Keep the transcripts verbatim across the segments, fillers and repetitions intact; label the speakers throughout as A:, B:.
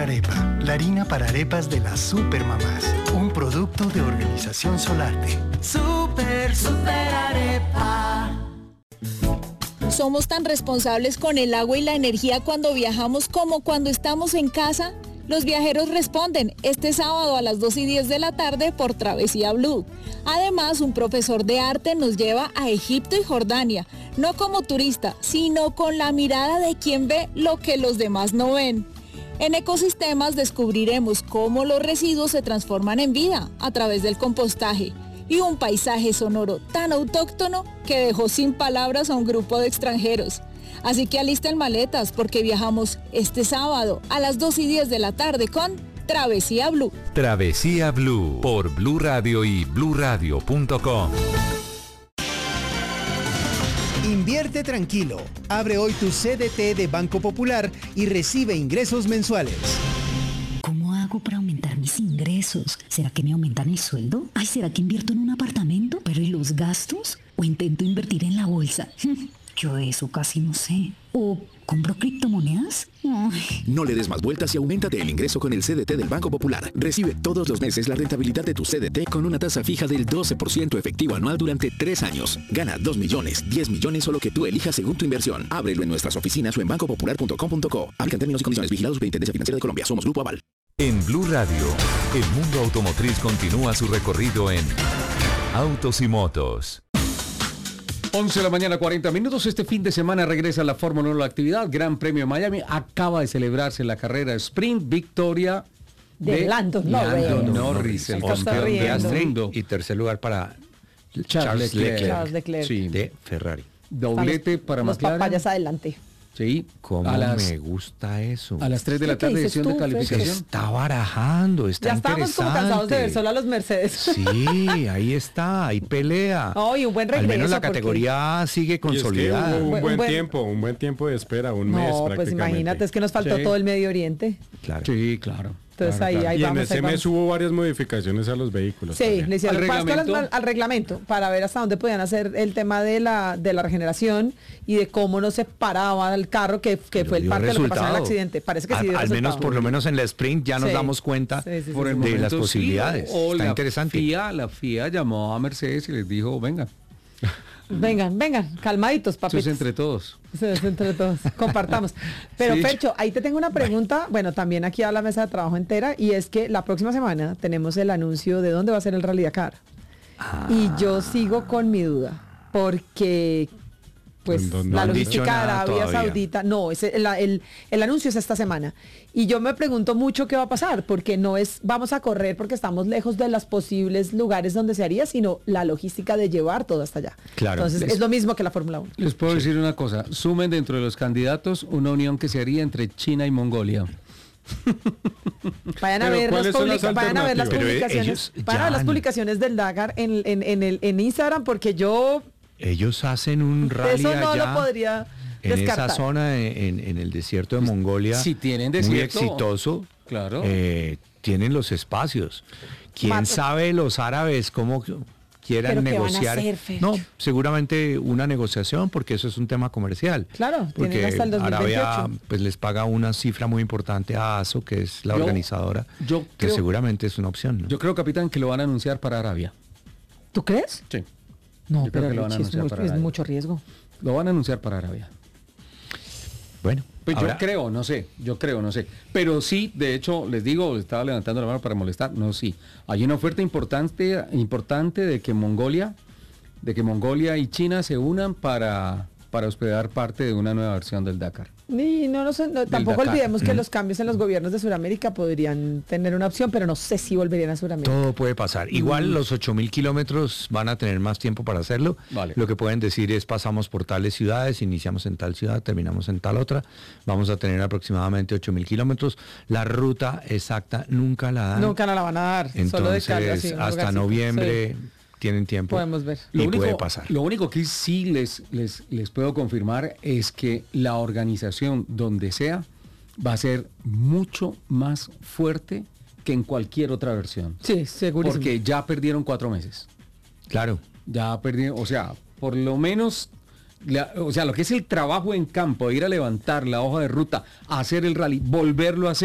A: Arepa, la harina para arepas de las supermamás. Un producto de Organización Solarte.
B: Super, super arepa.
C: ¿Somos tan responsables con el agua y la energía cuando viajamos como cuando estamos en casa? Los viajeros responden este sábado a las dos y diez de la tarde por Travesía Blue. Además, un profesor de arte nos lleva a Egipto y Jordania, no como turista, sino con la mirada de quien ve lo que los demás no ven. En Ecosistemas descubriremos cómo los residuos se transforman en vida a través del compostaje y un paisaje sonoro tan autóctono que dejó sin palabras a un grupo de extranjeros. Así que alisten maletas porque viajamos este sábado a las dos y diez de la tarde con Travesía Blue.
D: Travesía Blue por Blue Radio y blue radio punto com.
E: Invierte tranquilo. Abre hoy tu C D T de Banco Popular y recibe ingresos mensuales.
F: ¿Cómo hago para aumentar mis ingresos? ¿Será que me aumentan el sueldo? Ay, ¿será que invierto en un apartamento? ¿Pero y los gastos? ¿O intento invertir en la bolsa? Yo de eso casi no sé. ¿O compro criptomonedas? Ay.
G: No le des más vueltas y auméntate el ingreso con el C D T del Banco Popular. Recibe todos los meses la rentabilidad de tu C D T con una tasa fija del doce por ciento efectivo anual durante tres años. Gana dos millones, diez millones o lo que tú elijas según tu inversión. Ábrelo en nuestras oficinas o en banco popular punto com punto co. Aplican términos y condiciones. Vigilados Superintendencia Financiera de Colombia. Somos Grupo Aval.
D: En Blue Radio, el mundo automotriz continúa su recorrido en Autos y Motos.
H: once de la mañana, cuarenta minutos. Este fin de semana regresa la Fórmula uno a la actividad. Gran Premio de Miami. Acaba de celebrarse la carrera Sprint. Victoria
I: de, de Landon
H: Norris. Norris, el campeón del mundo.
J: Y tercer lugar para
H: Charles,
J: Charles
H: Leclerc.
J: Leclerc,
I: Charles Leclerc.
H: Sí.
J: de Ferrari.
H: Doblete para
I: los
H: McLaren.
I: Los papayas adelante.
H: Sí.
J: ¿Cómo
H: a las,
J: me gusta eso?
H: A las tres de la tarde, sesión de calificación.
J: Está barajando, está
I: ya estamos
J: interesante.
I: como cansados de ver solo a los Mercedes.
J: Sí, ahí está, ahí pelea.
I: Oh, y un buen regreso.
J: Al menos la
I: porque...
J: categoría A sigue consolidada.
K: Es que hubo un buen,
I: un buen
K: tiempo, un buen tiempo de espera, un
I: no,
K: mes
I: pues
K: prácticamente.
I: pues imagínate, es que nos faltó
K: sí.
I: todo el Medio Oriente.
J: Claro.
H: Sí, claro.
I: Entonces
H: claro,
I: ahí,
H: claro.
I: ahí
K: y
I: vamos.
K: en ese mes hubo varias modificaciones a los vehículos.
I: Sí,
K: también.
I: le hicieron
H: ¿Al
I: paso
H: reglamento?
I: al, al reglamento para ver hasta dónde podían hacer el tema de la de la regeneración y de cómo no se paraba el carro, que, que fue el parte de lo que pasó en el accidente. Parece que sí dio
J: Al
I: resultado.
J: menos, por lo menos en la sprint ya nos
I: Sí.
J: damos cuenta
I: Sí, sí, sí,
H: Por
I: sí.
H: el
J: de
H: momento,
J: las posibilidades.
H: Sí, o
J: Está
H: la
J: interesante.
H: FIA, la FIA llamó a Mercedes y les dijo, vengan.
I: Vengan, vengan, calmaditos,
H: Eso
I: papitos.
H: es entre todos.
I: Eso es entre todos, compartamos. Pero
H: Sí.
I: Fercho, ahí te tengo una pregunta, bueno, también aquí a la mesa de trabajo entera, y es que la próxima semana tenemos el anuncio de dónde va a ser el Rally Dakar.
J: Ah.
I: Y yo sigo con mi duda, porque pues
K: No, no
I: la
K: han
J: dicho
I: logística de
J: nada
I: Arabia
J: todavía.
I: Saudita, no, es el, el, el anuncio es esta semana. Y yo me pregunto mucho qué va a pasar, porque no es vamos a correr porque estamos lejos de los posibles lugares donde se haría, sino la logística de llevar todo hasta allá.
J: Claro.
I: Entonces
H: Les-
I: es lo mismo que la Fórmula uno.
H: Les puedo decir una cosa, sumen dentro de los candidatos una unión que se haría entre China y Mongolia.
I: Vayan a
K: Pero
I: ver las,
K: ¿cuáles son las
I: publica- vayan a ver las
J: alternativas? Pero
I: publicaciones,
J: ellos
I: vayan a ver las
J: ya-
I: publicaciones del Dakar en, en, en, el, en Instagram, porque yo
J: Ellos hacen un rally
I: eso no
J: allá
I: lo podría
J: en
I: descartar.
J: esa zona, en, en el desierto de Mongolia.
H: Si tienen
J: muy
H: desierto,
J: exitoso.
H: claro.
J: Eh, tienen los espacios. ¿Quién
I: Mato.
J: sabe los árabes cómo quieran
I: ¿Pero qué van a
J: negociar?
I: hacer, Fercho?
J: No, seguramente una negociación, porque eso es un tema comercial.
I: Claro,
J: Porque
I: tienen hasta el dos mil veintiocho.
J: Arabia pues les paga una cifra muy importante a ASO, que es la
H: Yo-
J: organizadora,
H: yo
J: que
H: creo-
J: seguramente es una opción, ¿no?
H: Yo creo, capitán, que lo van a anunciar para Arabia.
I: ¿Tú crees?
H: Sí.
I: No,
H: Yo creo
I: pero
H: que lo van a
I: Richie, es,
H: anunciar
I: muy-
H: para
I: es
H: Arabia.
I: mucho riesgo.
H: Lo van a anunciar para Arabia.
J: Bueno,
H: Pues
J: habrá-
H: yo creo, no sé, yo creo, no sé. Pero sí, de hecho, les digo, estaba levantando la mano para molestar. No, sí. Hay una oferta importante, importante de que Mongolia, de que Mongolia y China se unan para, para hospedar parte de una nueva versión del Dakar.
I: Y no, no, sé, no, tampoco
H: Dakar.
I: olvidemos que
J: Mm.
I: los cambios en los gobiernos de Sudamérica podrían tener una opción, pero no sé si volverían a Sudamérica.
J: Todo puede pasar. Igual los ocho mil kilómetros van a tener más tiempo para hacerlo.
H: Vale.
J: Lo que pueden decir es pasamos por tales ciudades, iniciamos en tal ciudad, terminamos en tal otra. Vamos a tener aproximadamente ocho mil kilómetros. La ruta exacta nunca la dan.
I: Nunca no la van a dar, solo de
J: Entonces,
I: carga, sí, un
J: hasta
I: lugarcito.
J: noviembre
I: Sí.
J: tienen tiempo.
I: Podemos ver.
J: Y
H: Lo único,
J: puede pasar.
H: Lo único que sí les, les, les puedo confirmar es que la organización, donde sea, va a ser mucho más fuerte que en cualquier otra versión.
I: Sí, segurísimo.
H: Porque ya perdieron cuatro meses.
J: Claro.
H: Ya perdieron, o sea, por lo menos, la- o sea, lo que es el trabajo en campo, ir a levantar la hoja de ruta, hacer el rally, volverlo a hacer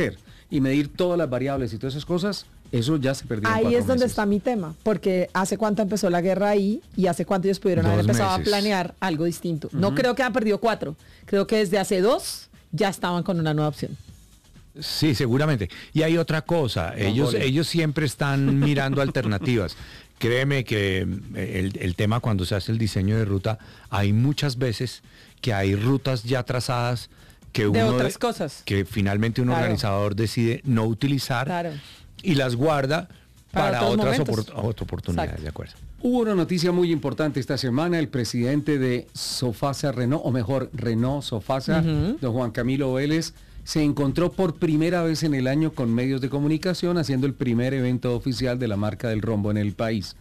H: y medir todas las variables y todas esas cosas, eso ya se perdió.
I: Ahí es donde
H: meses.
I: está mi tema, porque hace cuánto empezó la guerra ahí y hace cuánto ellos pudieron
J: Dos
I: haber empezado
J: meses.
I: a planear algo distinto.
H: Uh-huh.
I: No creo que han perdido cuatro, creo que desde hace dos ya estaban con una nueva opción.
J: Sí, seguramente. Y hay otra cosa, ellos, ellos siempre están mirando alternativas. Créeme que el, el tema cuando se hace el diseño de ruta, hay muchas veces que hay rutas ya trazadas que
I: De
J: uno
I: otras cosas.
J: que finalmente un
I: Claro.
J: organizador decide no utilizar
I: Claro.
J: y las guarda
I: Para
J: para,
I: otros
J: otras
I: momentos.
J: opor- otras oportunidades,
I: Exacto.
J: de acuerdo.
H: Hubo una noticia muy importante esta semana. El presidente de Sofasa Renault, o mejor, Renault Sofasa,
I: Ujú.
H: don Juan Camilo Vélez, se encontró por primera vez en el año con medios de comunicación haciendo el primer evento oficial de la marca del rombo en el país.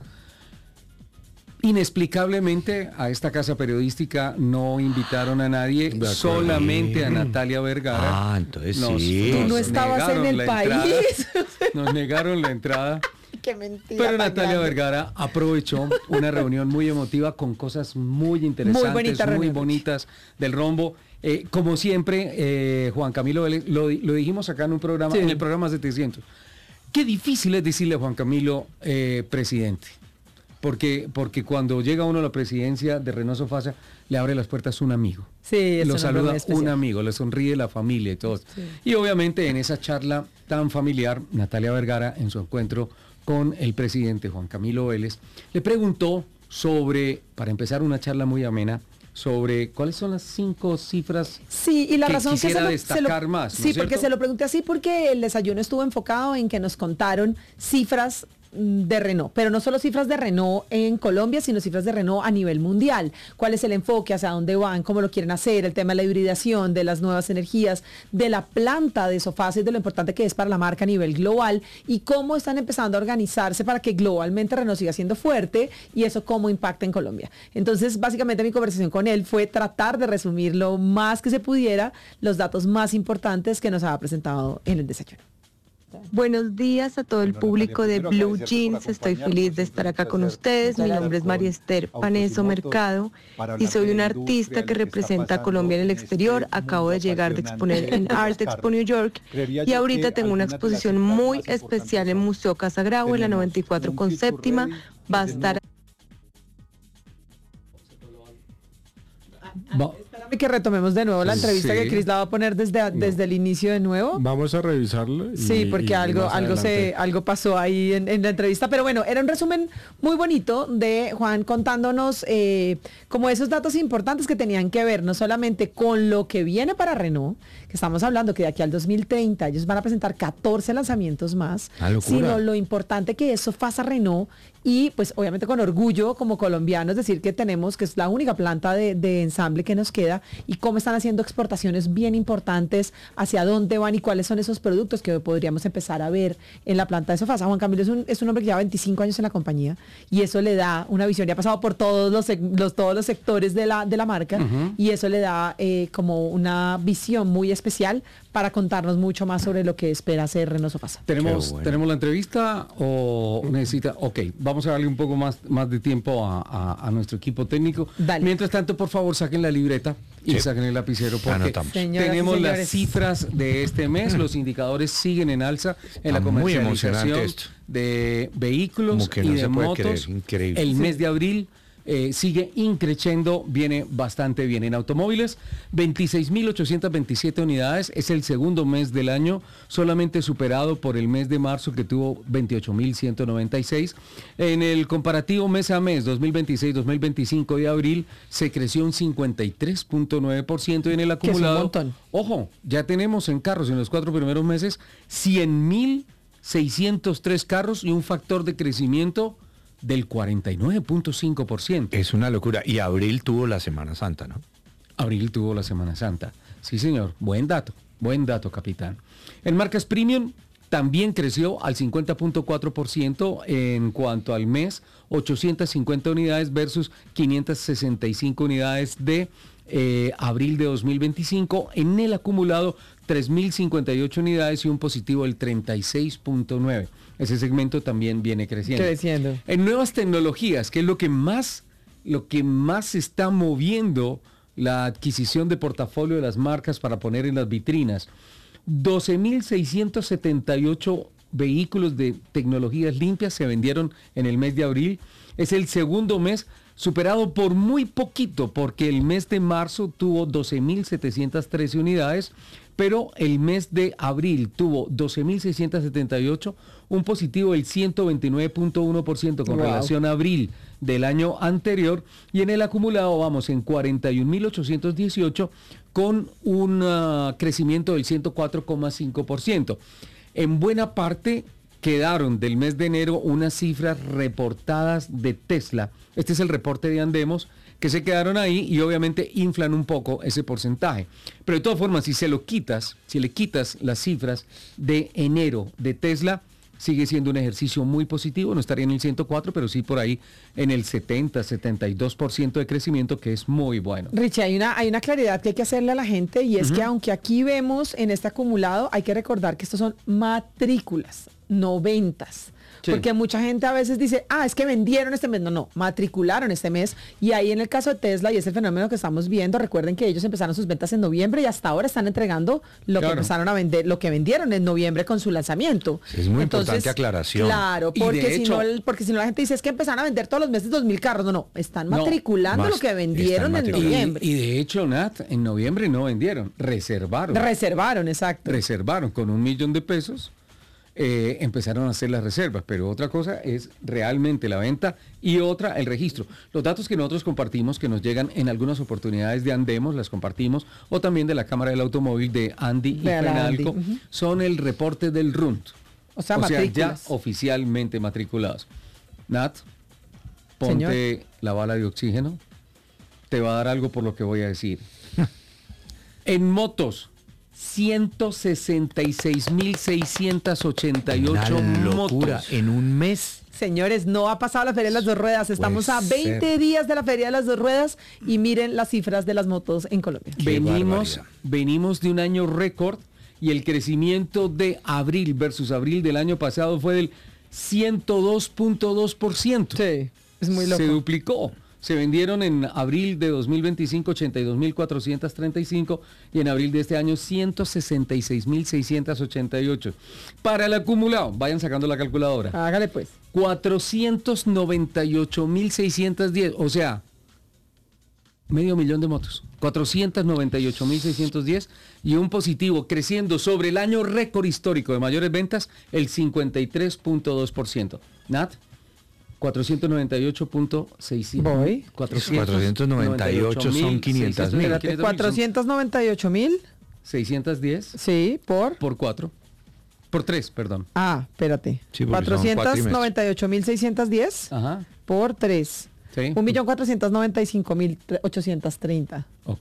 H: Inexplicablemente a esta casa periodística no invitaron a nadie,
J: acuerdo.
H: solamente a Natalia Vergara.
J: Ah, entonces sí.
I: Tú no estabas en
H: negaron
I: el
H: la
I: país.
H: entrada, nos negaron la entrada.
I: Qué mentira.
H: Pero
I: tan
H: Natalia
I: grande.
H: Vergara aprovechó una reunión muy emotiva con cosas muy interesantes,
I: Muy bonita
H: muy
I: reunión.
H: bonitas del rombo. Eh, como siempre, eh, Juan Camilo Vélez, lo, lo dijimos acá en un programa,
I: Sí.
H: en el programa setecientos. Qué difícil es decirle a Juan Camilo eh, presidente. Porque, porque cuando llega uno a la presidencia de Renault Sofasa, le abre las puertas un amigo.
I: Sí, es
H: Lo
I: un hombre
H: saluda
I: muy especial.
H: un amigo, le sonríe la familia y todo. Y obviamente en esa charla tan familiar, Natalia Vergara, en su encuentro con el presidente Juan Camilo Vélez, le preguntó sobre, para empezar una charla muy amena, sobre cuáles son las cinco cifras
I: Sí, y la
H: que
I: razón que
H: quisiera
I: se lo,
H: destacar
I: se lo-
H: más, ¿no
I: Sí,
H: es
I: porque
H: cierto?
I: se lo pregunté así porque el desayuno estuvo enfocado en que nos contaron cifras mm, de Renault, pero no solo cifras de Renault en Colombia, sino cifras de Renault a nivel mundial. ¿Cuál es el enfoque? ¿Hacia dónde van? ¿Cómo lo quieren hacer? El tema de la hibridación, de las nuevas energías, de la planta de Sofasa y de lo importante que es para la marca a nivel global y cómo están empezando a organizarse para que globalmente Renault siga siendo fuerte y eso cómo impacta en Colombia. Entonces, básicamente mi conversación con él fue tratar de resumir lo más que se pudiera los datos más importantes que nos había presentado en el desayuno.
L: Buenos días a todo el público de Blue Jeans. Estoy feliz de estar acá con ustedes. Mi nombre es María Esther Paneso Mercado y soy una artista que representa a Colombia en el exterior. Acabo de llegar de exponer en Art Expo New York y ahorita tengo una exposición muy especial en Museo Casa Grau en la noventa y cuatro con séptima. Va a estar...
H: Va-
I: Espérame que retomemos de nuevo la entrevista
H: Sí.
I: que Cris la va a poner desde, desde el inicio de nuevo.
K: Vamos a revisarlo. y-
I: Sí, porque
K: y
I: algo,
K: más
I: algo, se,
K: adelante.
I: algo pasó ahí en, en la entrevista. Pero bueno, era un resumen muy bonito de Juan contándonos eh, como esos datos importantes que tenían que ver no solamente con lo que viene para Renault, que estamos hablando que de aquí al dos mil treinta ellos van a presentar catorce lanzamientos más,
J: Una locura.
I: sino lo importante que es Sofasa Renault y pues obviamente con orgullo como colombianos decir que tenemos, que es la única planta de, de ensamble que nos queda y cómo están haciendo exportaciones bien importantes, hacia dónde van y cuáles son esos productos que podríamos empezar a ver en la planta de Sofasa. Juan Camilo es un, es un hombre que lleva veinticinco años en la compañía y eso le da una visión y ha pasado por todos los, sec- los- todos los sectores de la, de la marca
H: Ujú.
I: y eso le da eh, como una visión muy especial para contarnos mucho más sobre lo que espera hacer Renault Sofasa.
H: ¿Tenemos,
J: Qué bueno.
H: ¿Tenemos la entrevista o necesita? Ok, vamos a darle un poco más, más de tiempo a, a- a nuestro equipo técnico.
I: Dale.
H: Mientras tanto, por favor, saquen la libreta y
J: Sí.
H: saquen el lapicero porque
J: Anotamos.
I: Señoras y
H: tenemos las
I: señores.
H: cifras de este mes. Los indicadores siguen en alza en la
J: Está muy
H: comercialización
J: emocionante esto.
H: de vehículos
J: Como que
H: y
J: no
H: de
J: se puede
H: motos.
J: creer, increíble.
H: El
J: Sí.
H: mes de abril eh, sigue increciendo, viene bastante bien. En automóviles, veintiséis mil ochocientas veintisiete unidades, es el segundo mes del año, solamente superado por el mes de marzo que tuvo veintiocho mil ciento noventa y seis. En el comparativo mes a mes, dos mil veintiséis dos mil veinticinco de abril, se creció un cincuenta y tres punto nueve por ciento y en el
I: Que es un
H: acumulado,
I: montón.
H: ojo, ya tenemos en carros en los cuatro primeros meses cien mil seiscientos tres carros y un factor de crecimiento del cuarenta y nueve punto cinco por ciento.
J: Es una locura. Y abril tuvo la Semana Santa, ¿no?
H: Abril tuvo la Semana Santa. Sí, señor. Buen dato. Buen dato, capitán. En marcas premium también creció al cincuenta punto cuatro por ciento en cuanto al mes, ochocientas cincuenta unidades versus quinientas sesenta y cinco unidades de eh, abril de dos mil veinticinco. En el acumulado, tres mil cincuenta y ocho unidades y un positivo del treinta y seis punto nueve. Ese segmento también viene creciendo.
I: Creciendo.
H: En nuevas tecnologías, que es lo que más, lo que más se está moviendo la adquisición de portafolio de las marcas para poner en las vitrinas. doce mil seiscientos setenta y ocho vehículos de tecnologías limpias se vendieron en el mes de abril. Es el segundo mes superado por muy poquito, porque el mes de marzo tuvo doce mil setecientas trece unidades, pero el mes de abril tuvo doce mil seiscientos setenta y ocho, un positivo del ciento veintinueve punto uno por ciento con wow. relación a abril del año anterior, y en el acumulado vamos en cuarenta y un mil ochocientos dieciocho con un uh, crecimiento del ciento cuatro coma cinco por ciento. En buena parte quedaron del mes de enero unas cifras reportadas de Tesla. Este es el reporte de Andemos, que se quedaron ahí y obviamente inflan un poco ese porcentaje. Pero de todas formas, si se lo quitas, si le quitas las cifras de enero de Tesla, sigue siendo un ejercicio muy positivo. No estaría en el ciento cuatro, pero sí por ahí en el setenta, setenta y dos por ciento de crecimiento, que es muy bueno.
I: Richie, hay una, hay una claridad que hay que hacerle a la gente, y es uh-huh. que aunque aquí vemos en este acumulado, hay que recordar que estos son matrículas, no ventas. Sí. Porque mucha gente a veces dice, ah, es que vendieron este mes. No, no, matricularon este mes. Y ahí en el caso de Tesla, y es el fenómeno que estamos viendo, recuerden que ellos empezaron sus ventas en noviembre y hasta ahora están entregando lo claro. que empezaron a vender, lo que vendieron en noviembre con su lanzamiento.
J: Es muy Entonces, importante aclaración.
I: Claro, porque si, hecho, no, porque si no la gente dice, es que empezaron a vender todos los meses dos mil carros. No, no, están matriculando no, lo que vendieron en noviembre.
H: Y, y de hecho, Nat, en noviembre no vendieron, reservaron.
I: Reservaron, exacto.
H: Reservaron con un millón de pesos. Eh, empezaron a hacer las reservas, pero otra cosa es realmente la venta y otra el registro. Los datos que nosotros compartimos, que nos llegan en algunas oportunidades de Andemos, las compartimos, o también de la Cámara del Automóvil de Andy y Penalco, uh-huh. son el reporte del R U N T.
I: O sea,
H: o sea ya oficialmente matriculados. Nat, ponte Señor. la bala de oxígeno. Te va a dar algo por lo que voy a decir. En motos, ciento sesenta y seis mil seiscientos ochenta y ocho motos
J: en un mes.
I: Señores, no ha pasado la Feria de las Dos Ruedas. Estamos Puede a veinte ser. días de la Feria de las Dos Ruedas y miren las cifras de las motos en Colombia.
H: Venimos, venimos de un año récord y el crecimiento de abril versus abril del año pasado fue del ciento dos punto dos por ciento.
I: Sí, es muy loco.
H: Se duplicó. Se vendieron en abril de dos mil veinticinco ochenta y dos mil cuatrocientos treinta y cinco y en abril de este año ciento sesenta y seis mil seiscientos ochenta y ocho. Para el acumulado, vayan sacando la calculadora.
I: Hágale pues.
H: cuatrocientos noventa y ocho mil seiscientos diez, o sea, medio millón de motos. cuatrocientos noventa y ocho mil seiscientos diez y un positivo creciendo sobre el año récord histórico de mayores ventas, el cincuenta y tres punto dos por ciento. Nat. cuatrocientos noventa y ocho punto seiscientos.
I: Voy.
J: cuatrocientos noventa y ocho son quinientos mil.
I: cuatrocientos noventa y ocho mil.
H: seiscientos diez.
I: Sí, por.
H: Por cuatro. Por tres, perdón.
I: Ah, espérate. Sí, cuatrocientos noventa y ocho mil seiscientos diez.
H: Ajá.
I: Por tres.
H: Sí.
I: un millón cuatrocientos noventa y cinco mil ochocientos treinta.
H: Ok.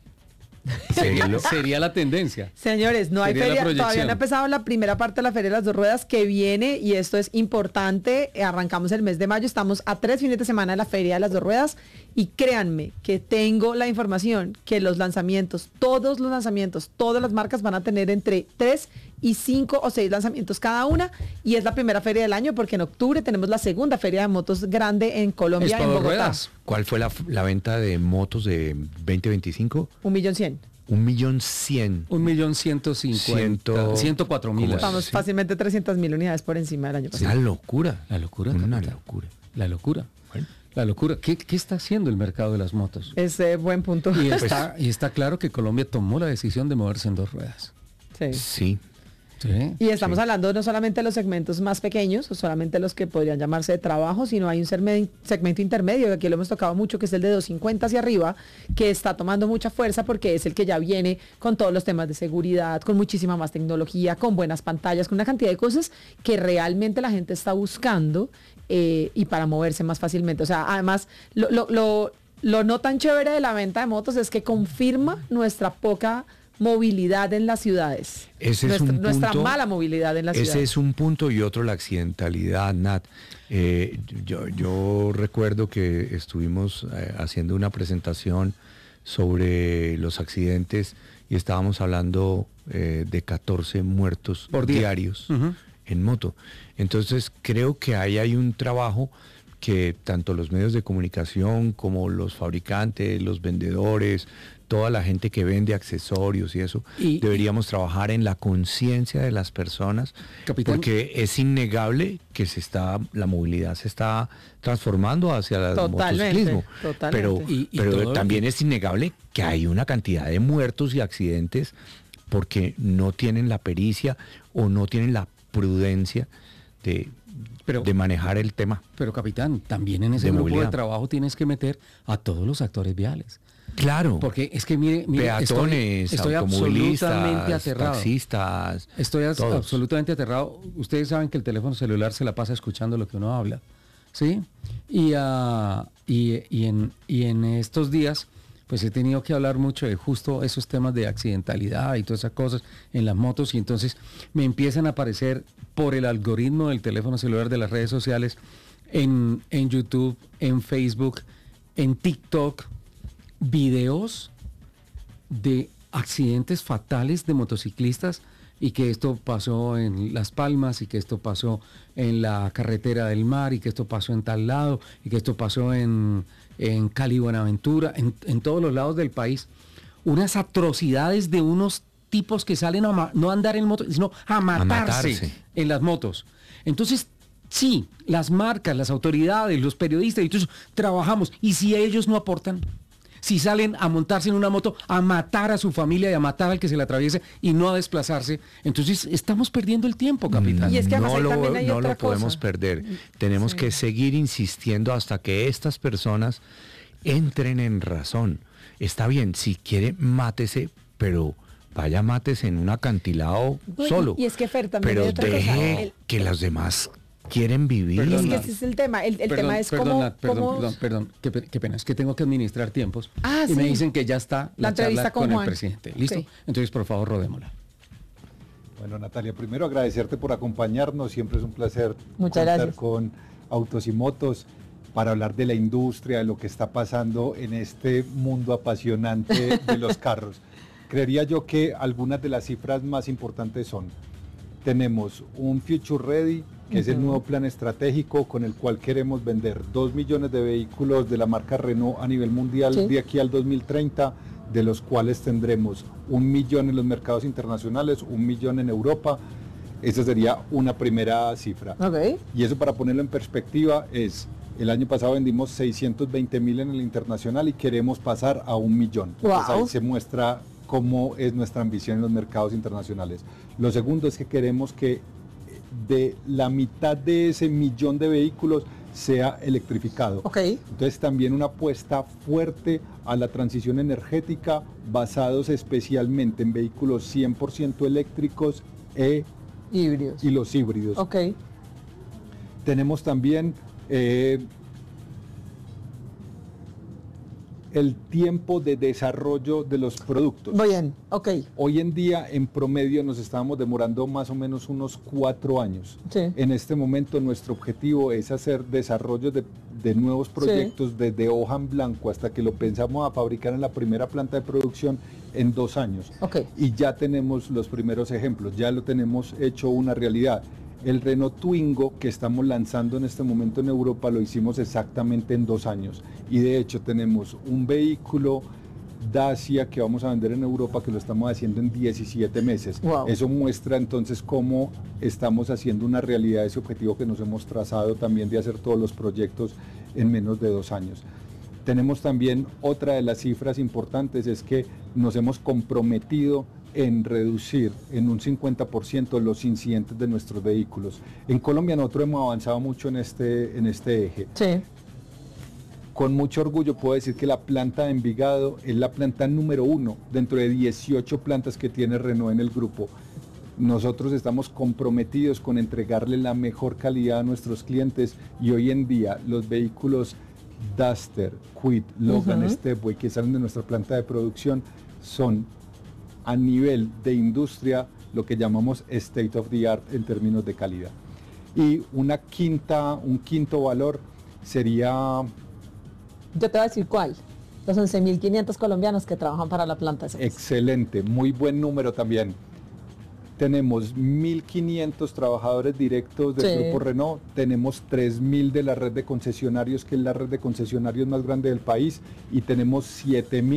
H: Sería, sería la tendencia.
I: Señores, no hay feria, todavía no ha empezado la primera parte de la Feria de las Dos Ruedas que viene y esto es importante. Arrancamos el mes de mayo, estamos a tres fines de semana de la Feria de las Dos Ruedas y créanme que tengo la información que los lanzamientos, todos los lanzamientos, todas las marcas van a tener entre tres y cinco o seis lanzamientos cada una y es la primera feria del año porque en octubre tenemos la segunda feria de motos grande en Colombia, en Bogotá.
J: Ruedas. ¿Cuál fue la, la venta de motos de veinte veinticinco?
I: Un millón cien.
J: Un millón cien.
H: Un millón ciento cincuenta. Ciento cuatro mil.
I: Estamos sí. fácilmente trescientas mil unidades por encima del año pasado.
J: La locura.
H: La locura.
J: Una locura.
H: La locura. Bueno. La locura. ¿Qué, ¿Qué está haciendo el mercado de las motos?
I: Ese buen punto.
H: Y está, y está claro que Colombia tomó la decisión de moverse en dos ruedas.
I: Sí.
J: Sí.
H: Sí,
I: y estamos
J: sí.
I: hablando no solamente de los segmentos más pequeños, o solamente los que podrían llamarse de trabajo, sino hay un segmento intermedio, que aquí lo hemos tocado mucho, que es el de doscientos cincuenta hacia arriba, que está tomando mucha fuerza porque es el que ya viene con todos los temas de seguridad, con muchísima más tecnología, con buenas pantallas, con una cantidad de cosas que realmente la gente está buscando eh, y para moverse más fácilmente. O sea, además, lo, lo, lo, lo no tan chévere de la venta de motos es que confirma nuestra poca movilidad en las ciudades.
J: Ese
I: nuestra,
J: es un
I: nuestra
J: punto,
I: mala movilidad en las
J: ese
I: ciudades.
J: Ese es un punto y otro la accidentalidad, Nat. Eh, yo, yo recuerdo que estuvimos eh, haciendo una presentación sobre los accidentes y estábamos hablando eh, de catorce muertos
H: por día.
J: diarios
H: Uh-huh.
J: en moto. Entonces creo que ahí hay un trabajo que tanto los medios de comunicación como los fabricantes, los vendedores, toda la gente que vende accesorios y eso, y, deberíamos trabajar en la conciencia de las personas, capitán, porque es innegable que se está, la movilidad se está transformando hacia el motociclismo, totalmente. Pero, y, y pero también es innegable que hay una cantidad de muertos y accidentes porque no tienen la pericia o no tienen la prudencia de, pero, de manejar el tema.
H: Pero capitán, también en ese grupo movilidad. de trabajo tienes que meter a todos los actores viales.
J: Claro.
H: Porque es que mire, mire
J: peatones,
H: estoy, estoy absolutamente aterrado.
J: Taxistas.
H: Estoy as, absolutamente aterrado. Ustedes saben que el teléfono celular se la pasa escuchando lo que uno habla, ¿sí? Y, uh, y, y, en, y en estos días, pues he tenido que hablar mucho de justo esos temas de accidentalidad y todas esas cosas en las motos, y entonces me empiezan a aparecer por el algoritmo del teléfono celular de las redes sociales, en, en YouTube, en Facebook, en TikTok, videos de accidentes fatales de motociclistas, y que esto pasó en Las Palmas, y que esto pasó en la carretera del mar, y que esto pasó en tal lado, y que esto pasó en, en Cali Buenaventura, en, en todos los lados del país. Unas atrocidades de unos tipos que salen a ma- no a andar en moto, sino a matarse, a matarse en las motos. Entonces, sí, las marcas, las autoridades, los periodistas, y todo eso, trabajamos, y si ellos no aportan, si salen a montarse en una moto a matar a su familia y a matar al que se le atraviese y no a desplazarse, entonces estamos perdiendo el tiempo, capitán.
J: Y es que no lo, no lo podemos perder. Tenemos sí. que seguir insistiendo hasta que estas personas entren en razón. Está bien, si quiere, mátese, pero vaya, mátese en un acantilado no, solo.
I: Y, y es que Fer, también
J: pero
I: hay otra
J: deje
I: cosa. El,
J: que los demás quieren vivir.
I: Perdona, es que ese es el tema. El, el
H: perdón,
I: tema es
H: perdona,
I: cómo...
H: Perdón,
I: cómo...
H: perdón, perdón, qué, qué pena, es que tengo que administrar tiempos.
I: Ah,
H: y
I: sí.
H: me dicen que ya está la,
I: la
H: charla
I: con,
H: con
I: Juan.
H: el presidente. ¿Listo? Sí. Entonces, por favor, rodémosla.
M: Bueno, Natalia, primero agradecerte por acompañarnos. Siempre es un placer
I: Muchas
M: contar
I: gracias.
M: con Autos y Motos para hablar de la industria, de lo que está pasando en este mundo apasionante de los carros. Creería yo que algunas de las cifras más importantes son: tenemos un Future Ready, que uh-huh. es el nuevo plan estratégico con el cual queremos vender dos millones de vehículos de la marca Renault a nivel mundial sí. de aquí al dos mil treinta, de los cuales tendremos un millón en los mercados internacionales, un millón en Europa. Esa sería una primera cifra.
I: Okay.
M: Y eso, para ponerlo en perspectiva, es: el año pasado vendimos seiscientos veinte mil en el internacional y queremos pasar a un millón.
I: Wow.
M: Entonces ahí se muestra cómo es nuestra ambición en los mercados internacionales. Lo segundo es que queremos que de la mitad de ese millón de vehículos sea electrificado.
I: Okay.
M: Entonces también una apuesta fuerte a la transición energética, basados especialmente en vehículos cien por ciento eléctricos e
I: híbridos.
M: y los híbridos.
I: Okay.
M: Tenemos también eh, el tiempo de desarrollo de los productos.
I: Muy bien, ok.
M: Hoy en día, en promedio, nos estábamos demorando más o menos unos cuatro años.
I: Sí.
M: En este momento, nuestro objetivo es hacer desarrollos de, de nuevos proyectos sí. desde hoja en blanco hasta que lo pensamos a fabricar en la primera planta de producción en dos años.
I: Okay.
M: Y ya tenemos los primeros ejemplos, ya lo tenemos hecho una realidad. El Renault Twingo que estamos lanzando en este momento en Europa lo hicimos exactamente en dos años. Y de hecho tenemos un vehículo Dacia que vamos a vender en Europa que lo estamos haciendo en diecisiete meses.
I: Wow.
M: Eso muestra entonces cómo estamos haciendo una realidad ese objetivo que nos hemos trazado también de hacer todos los proyectos en menos de dos años. Tenemos también otra de las cifras importantes, es que nos hemos comprometido en reducir en un cincuenta por ciento los incidentes de nuestros vehículos. En Colombia nosotros hemos avanzado mucho en este, en este eje.
I: Sí.
M: Con mucho orgullo puedo decir que la planta de Envigado es la planta número uno dentro de dieciocho plantas que tiene Renault en el grupo. Nosotros estamos comprometidos con entregarle la mejor calidad a nuestros clientes y hoy en día los vehículos Duster, Kwid, Logan, uh-huh. Stepway que salen de nuestra planta de producción son a nivel de industria lo que llamamos state of the art en términos de calidad. Y una quinta, un quinto valor sería...
I: Yo te voy a decir cuál. Los once mil quinientos colombianos que trabajan para la planta.
M: Excelente, muy buen número también. Tenemos mil quinientos trabajadores directos del sí. grupo Renault, tenemos tres mil de la red de concesionarios, que es la red de concesionarios más grande del país, y tenemos siete mil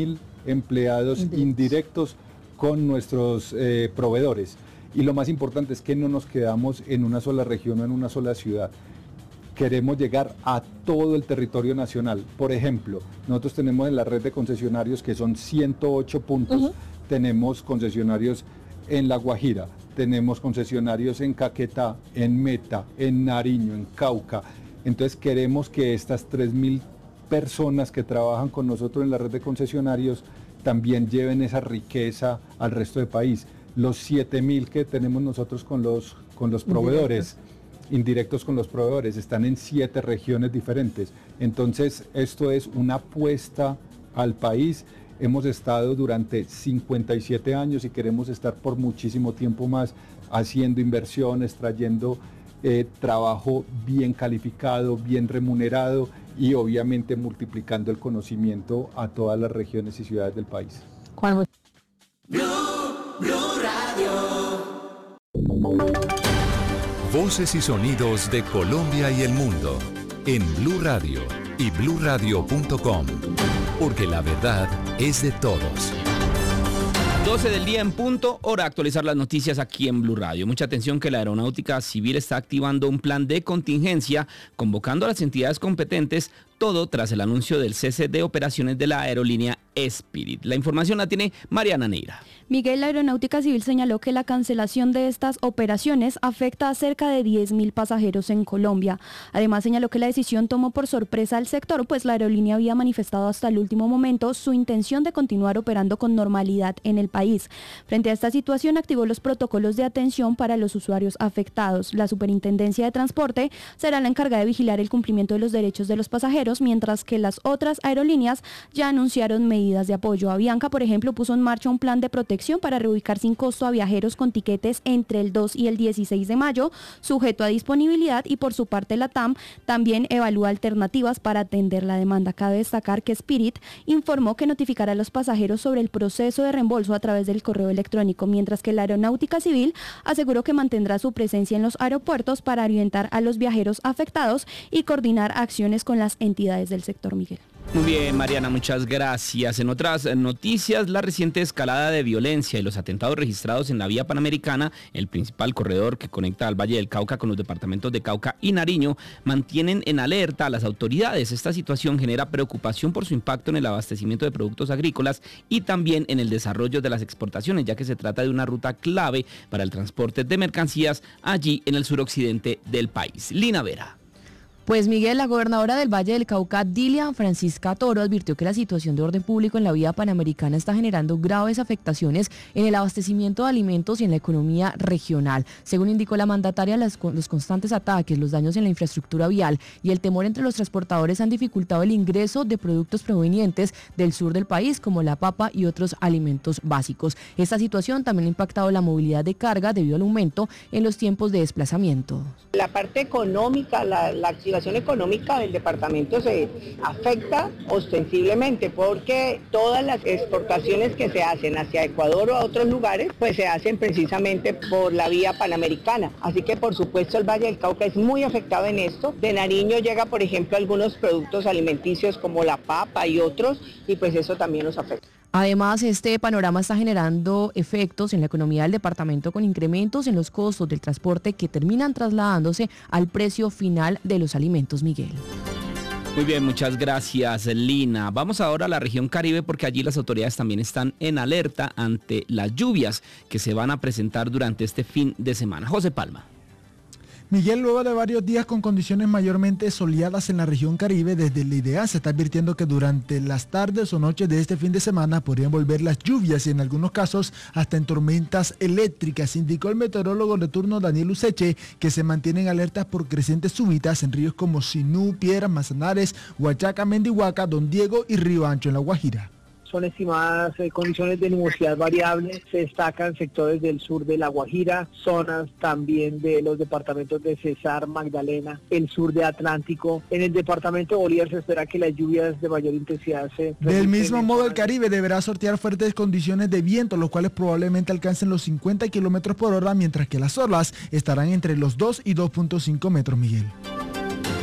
M: empleados indirectos, indirectos con nuestros eh, proveedores. Y lo más importante es que no nos quedamos en una sola región o en una sola ciudad. Queremos llegar a todo el territorio nacional. Por ejemplo, nosotros tenemos en la red de concesionarios que son ciento ocho puntos, uh-huh. tenemos concesionarios en La Guajira, tenemos concesionarios en Caquetá, en Meta, en Nariño, en Cauca. Entonces queremos que estas tres mil personas que trabajan con nosotros en la red de concesionarios también lleven esa riqueza al resto del país. Los siete mil que tenemos nosotros con los, con los proveedores, indirectos. indirectos con los proveedores, están en siete regiones diferentes. Entonces, esto es una apuesta al país. Hemos estado durante cincuenta y siete años y queremos estar por muchísimo tiempo más haciendo inversiones, trayendo eh, trabajo bien calificado, bien remunerado y obviamente multiplicando el conocimiento a todas las regiones y ciudades del país.
I: Juan.
B: Blue, Blue Radio.
D: Voces y sonidos de Colombia y el mundo en Blue Radio y blue radio punto com, porque la verdad es de todos.
N: doce del día en punto, hora de actualizar las noticias aquí en Blue Radio. Mucha atención que la Aeronáutica Civil está activando un plan de contingencia, convocando a las entidades competentes, todo tras el anuncio del cese de operaciones de la aerolínea Spirit. La información la tiene Mariana Neira.
O: Miguel, la Aeronáutica Civil señaló que la cancelación de estas operaciones afecta a cerca de diez mil pasajeros en Colombia. Además, señaló que la decisión tomó por sorpresa al sector, pues la aerolínea había manifestado hasta el último momento su intención de continuar operando con normalidad en el país. Frente a esta situación, activó los protocolos de atención para los usuarios afectados. La Superintendencia de Transporte será la encargada de vigilar el cumplimiento de los derechos de los pasajeros, mientras que las otras aerolíneas ya anunciaron medidas de apoyo. Avianca, por ejemplo, puso en marcha un plan de protección para reubicar sin costo a viajeros con tiquetes entre el dos y el dieciséis de mayo, sujeto a disponibilidad, y por su parte la T A M también evalúa alternativas para atender la demanda. Cabe destacar que Spirit informó que notificará a los pasajeros sobre el proceso de reembolso a través del correo electrónico, mientras que la Aeronáutica Civil aseguró que mantendrá su presencia en los aeropuertos para orientar a los viajeros afectados y coordinar acciones con las entidades del sector. Miguel.
N: Muy bien, Mariana, muchas gracias. En otras noticias, la reciente escalada de violencia y los atentados registrados en la vía Panamericana, el principal corredor que conecta al Valle del Cauca con los departamentos de Cauca y Nariño, mantienen en alerta a las autoridades. Esta situación genera preocupación por su impacto en el abastecimiento de productos agrícolas y también en el desarrollo de las exportaciones, ya que se trata de una ruta clave para el transporte de mercancías allí en el suroccidente del país. Lina Vera.
P: Pues Miguel, la gobernadora del Valle del Cauca, Dilia Francisca Toro, advirtió que la situación de orden público en la vía Panamericana está generando graves afectaciones en el abastecimiento de alimentos y en la economía regional. Según indicó la mandataria, las, los constantes ataques, los daños en la infraestructura vial y el temor entre los transportadores han dificultado el ingreso de productos provenientes del sur del país, como la papa y otros alimentos básicos. Esta situación también ha impactado la movilidad de carga debido al aumento en los tiempos de desplazamiento.
Q: La parte económica, la, la La situación económica del departamento se afecta ostensiblemente porque todas las exportaciones que se hacen hacia Ecuador o a otros lugares pues se hacen precisamente por la vía Panamericana. Así que por supuesto el Valle del Cauca es muy afectado en esto. De Nariño llega por ejemplo algunos productos alimenticios como la papa y otros y pues eso también nos afecta.
P: Además, este panorama está generando efectos en la economía del departamento con incrementos en los costos del transporte que terminan trasladándose al precio final de los alimentos, Miguel.
N: Muy bien, muchas gracias, Lina. Vamos ahora a la región Caribe porque allí las autoridades también están en alerta ante las lluvias que se van a presentar durante este fin de semana. José Palma.
R: Miguel, luego de varios días con condiciones mayormente soleadas en la región Caribe, desde el I D E A se está advirtiendo que durante las tardes o noches de este fin de semana podrían volver las lluvias y en algunos casos hasta en tormentas eléctricas. Indicó el meteorólogo de turno Daniel Useche que se mantienen alertas por crecientes súbitas en ríos como Sinú, Piedras, Manzanares, Huachaca, Mendihuaca, Don Diego y Río Ancho en La Guajira.
S: Son estimadas eh, condiciones de nubosidad variable, se destacan sectores del sur de La Guajira, zonas también de los departamentos de Cesar, Magdalena, el sur de Atlántico. En el departamento de Bolívar se espera que las lluvias de mayor intensidad se...
R: Del mismo modo, el Caribe deberá sortear fuertes condiciones de viento, los cuales probablemente alcancen los cincuenta kilómetros por hora, mientras que las olas estarán entre los dos y dos punto cinco metros, Miguel.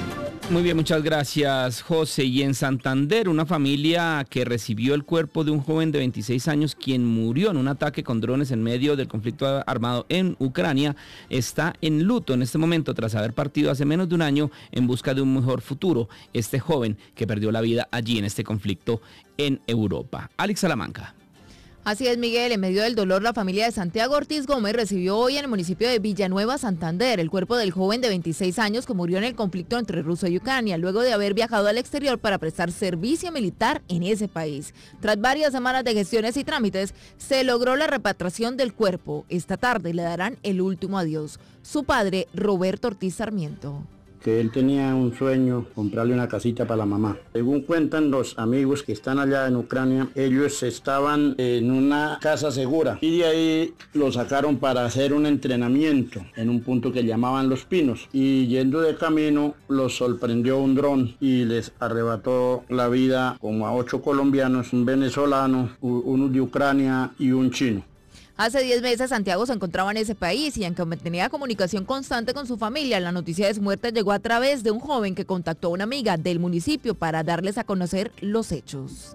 N: Muy bien, muchas gracias, José. Y en Santander, una familia que recibió el cuerpo de un joven de veintiséis años quien murió en un ataque con drones en medio del conflicto armado en Ucrania, está en luto en este momento tras haber partido hace menos de un año en busca de un mejor futuro. Este joven que perdió la vida allí en este conflicto en Europa. Alex Salamanca.
P: Así es, Miguel. En medio del dolor, la familia de Santiago Ortiz Gómez recibió hoy en el municipio de Villanueva, Santander, el cuerpo del joven de veintiséis años que murió en el conflicto entre Rusia y Ucrania, luego de haber viajado al exterior para prestar servicio militar en ese país. Tras varias semanas de gestiones y trámites, se logró la repatriación del cuerpo. Esta tarde le darán el último adiós. Su padre, Roberto Ortiz Sarmiento.
T: Que él tenía un sueño, comprarle una casita para la mamá. Según cuentan los amigos que están allá en Ucrania, ellos estaban en una casa segura y de ahí lo sacaron para hacer un entrenamiento en un punto que llamaban Los Pinos, y yendo de camino los sorprendió un dron y les arrebató la vida como a ocho colombianos, un venezolano, uno de Ucrania y un chino.
P: Hace diez meses Santiago se encontraba en ese país y aunque mantenía comunicación constante con su familia, la noticia de su muerte llegó a través de un joven que contactó a una amiga del municipio para darles a conocer los hechos.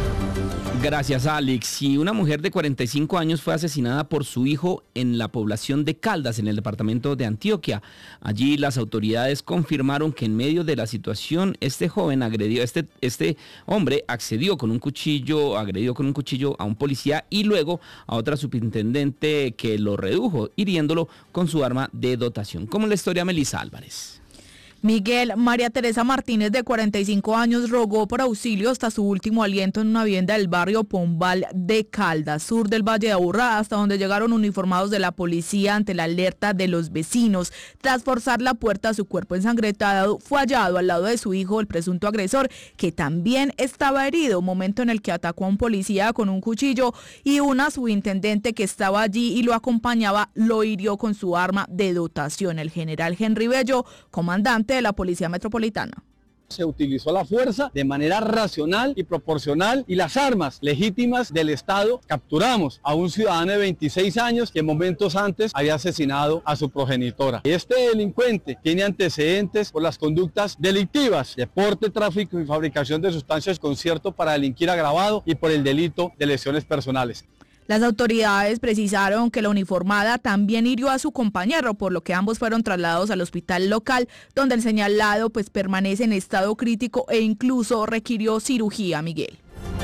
N: Gracias, Alex. Y una mujer de cuarenta y cinco años fue asesinada por su hijo en la población de Caldas, en el departamento de Antioquia. Allí las autoridades confirmaron que en medio de la situación este joven agredió, este, este hombre accedió con un cuchillo, agredió con un cuchillo a un policía y luego a otra superintendente que lo redujo, hiriéndolo con su arma de dotación. Como en la historia Melissa Álvarez.
U: Miguel, María Teresa Martínez, de cuarenta y cinco años, rogó por auxilio hasta su último aliento en una vivienda del barrio Pombal de Caldas, sur del Valle de Aburrá, hasta donde llegaron uniformados de la policía ante la alerta de los vecinos. Tras forzar la puerta, su cuerpo ensangrentado fue hallado al lado de su hijo, el presunto agresor, que también estaba herido, momento en el que atacó a un policía con un cuchillo y una subintendente que estaba allí y lo acompañaba lo hirió con su arma de dotación. El general Henry Bello, comandante de la Policía Metropolitana.
V: Se utilizó la fuerza de manera racional y proporcional y las armas legítimas del Estado. Capturamos a un ciudadano de veintiséis años que momentos antes había asesinado a su progenitora. Este delincuente tiene antecedentes por las conductas delictivas de porte, tráfico y fabricación de sustancias con concierto para delinquir agravado y por el delito de lesiones personales.
U: Las autoridades precisaron que la uniformada también hirió a su compañero, por lo que ambos fueron trasladados al hospital local, donde el señalado pues permanece en estado crítico e incluso requirió cirugía, Miguel.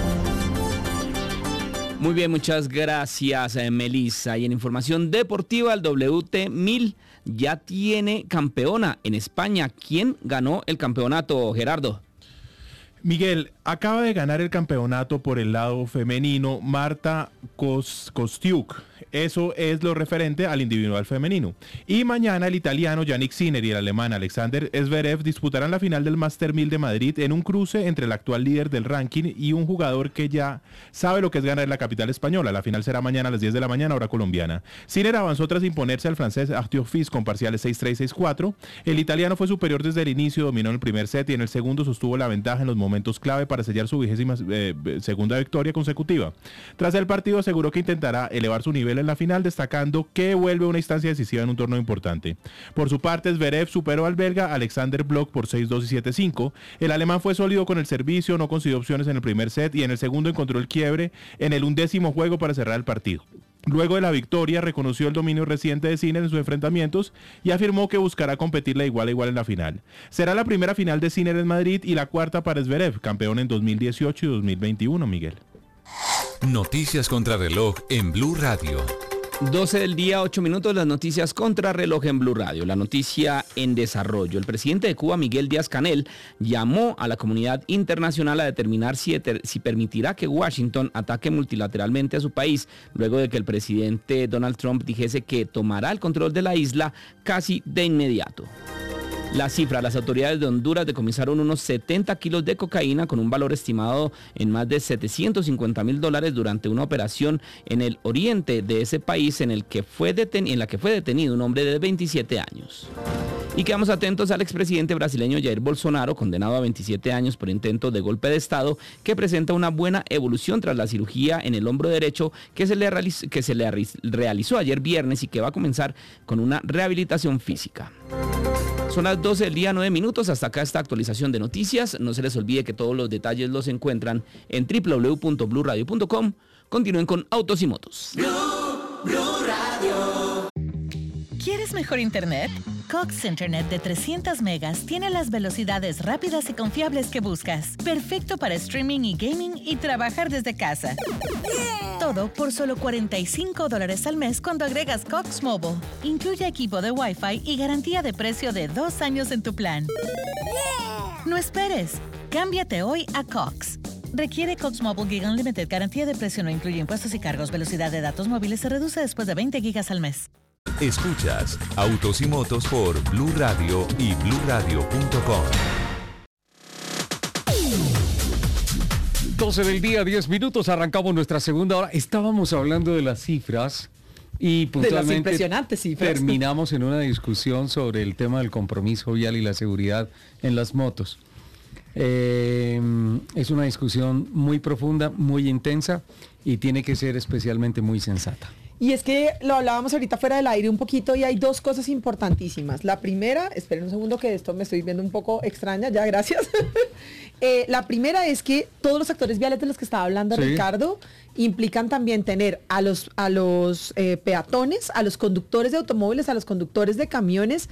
N: Muy bien, muchas gracias, eh, Melissa. Y en información deportiva, el W T mil ya tiene campeona en España. ¿Quién ganó el campeonato, Gerardo?
W: Miguel, acaba de ganar el campeonato por el lado femenino Marta Kostiuk. Eso es lo referente al individual femenino. Y mañana el italiano Yannick Sinner y el alemán Alexander Zverev disputarán la final del Master mil de Madrid en un cruce entre el actual líder del ranking y un jugador que ya sabe lo que es ganar en la capital española. La final será mañana a las diez de la mañana, hora colombiana. Sinner avanzó tras imponerse al francés Arthur Fils con parciales seis tres, seis cuatro. El italiano fue superior desde el inicio, dominó en el primer set y en el segundo sostuvo la ventaja en los momentos clave para sellar su vigésima eh, segunda victoria consecutiva. Tras el partido aseguró que intentará elevar su nivel en la final, destacando que vuelve a una instancia decisiva en un torneo importante. Por su parte, Zverev superó al belga Alexander Bloch por seis dos y siete cinco. El alemán fue sólido con el servicio, no consiguió opciones en el primer set y en el segundo encontró el quiebre en el undécimo juego para cerrar el partido. Luego de la victoria, reconoció el dominio reciente de Sinner en sus enfrentamientos y afirmó que buscará competirle igual a igual en la final. Será la primera final de Sinner en Madrid y la cuarta para Zverev, campeón en dos mil dieciocho y dos mil veintiuno, Miguel.
D: Noticias contra reloj en Blue Radio.
N: doce del día, ocho minutos, las noticias contra reloj en Blue Radio. La noticia en desarrollo. El presidente de Cuba, Miguel Díaz-Canel, llamó a la comunidad internacional a determinar si, si permitirá que Washington ataque multilateralmente a su país, luego de que el presidente Donald Trump dijese que tomará el control de la isla casi de inmediato. La cifra, las autoridades de Honduras decomisaron unos setenta kilos de cocaína con un valor estimado en más de setecientos cincuenta mil dólares durante una operación en el oriente de ese país en, el que fue deten- en la que fue detenido un hombre de veintisiete años. Y quedamos atentos al expresidente brasileño Jair Bolsonaro, condenado a veintisiete años por intento de golpe de Estado, que presenta una buena evolución tras la cirugía en el hombro derecho que se le, realiz- que se le realizó ayer viernes y que va a comenzar con una rehabilitación física. Son las doce del día, nueve minutos. Hasta acá esta actualización de noticias. No se les olvide que todos los detalles los encuentran en doble u doble u doble u punto blue radio punto com. Continúen con Autos y Motos.
B: Blue, Blue Radio.
A: ¿Quieres mejor internet? Cox Internet de trescientos megas tiene las velocidades rápidas y confiables que buscas. Perfecto para streaming y gaming y trabajar desde casa. Yeah. Todo por solo cuarenta y cinco dólares al mes cuando agregas Cox Mobile. Incluye equipo de Wi-Fi y garantía de precio de dos años en tu plan. Yeah. No esperes. Cámbiate hoy a Cox. Requiere Cox Mobile Gig Unlimited. Garantía de precio no incluye impuestos y cargos. Velocidad de datos móviles se reduce después de veinte gigas al mes.
D: Escuchas Autos y Motos por Blue Radio y blue radio punto com.
H: doce del día, diez minutos, arrancamos nuestra segunda hora. Estábamos hablando de las cifras y puntualmente
I: de las impresionantes cifras.
H: Terminamos en una discusión sobre el tema del compromiso vial y la seguridad en las motos. Eh, es una discusión muy profunda, muy intensa y tiene que ser especialmente muy sensata.
I: Y es que lo hablábamos ahorita fuera del aire un poquito y hay dos cosas importantísimas. La primera, esperen un segundo que esto me estoy viendo un poco extraña, ya gracias. eh, la primera es que todos los actores viales de los que estaba hablando sí. Ricardo implican también tener a los, a los eh, peatones, a los conductores de automóviles, a los conductores de camiones,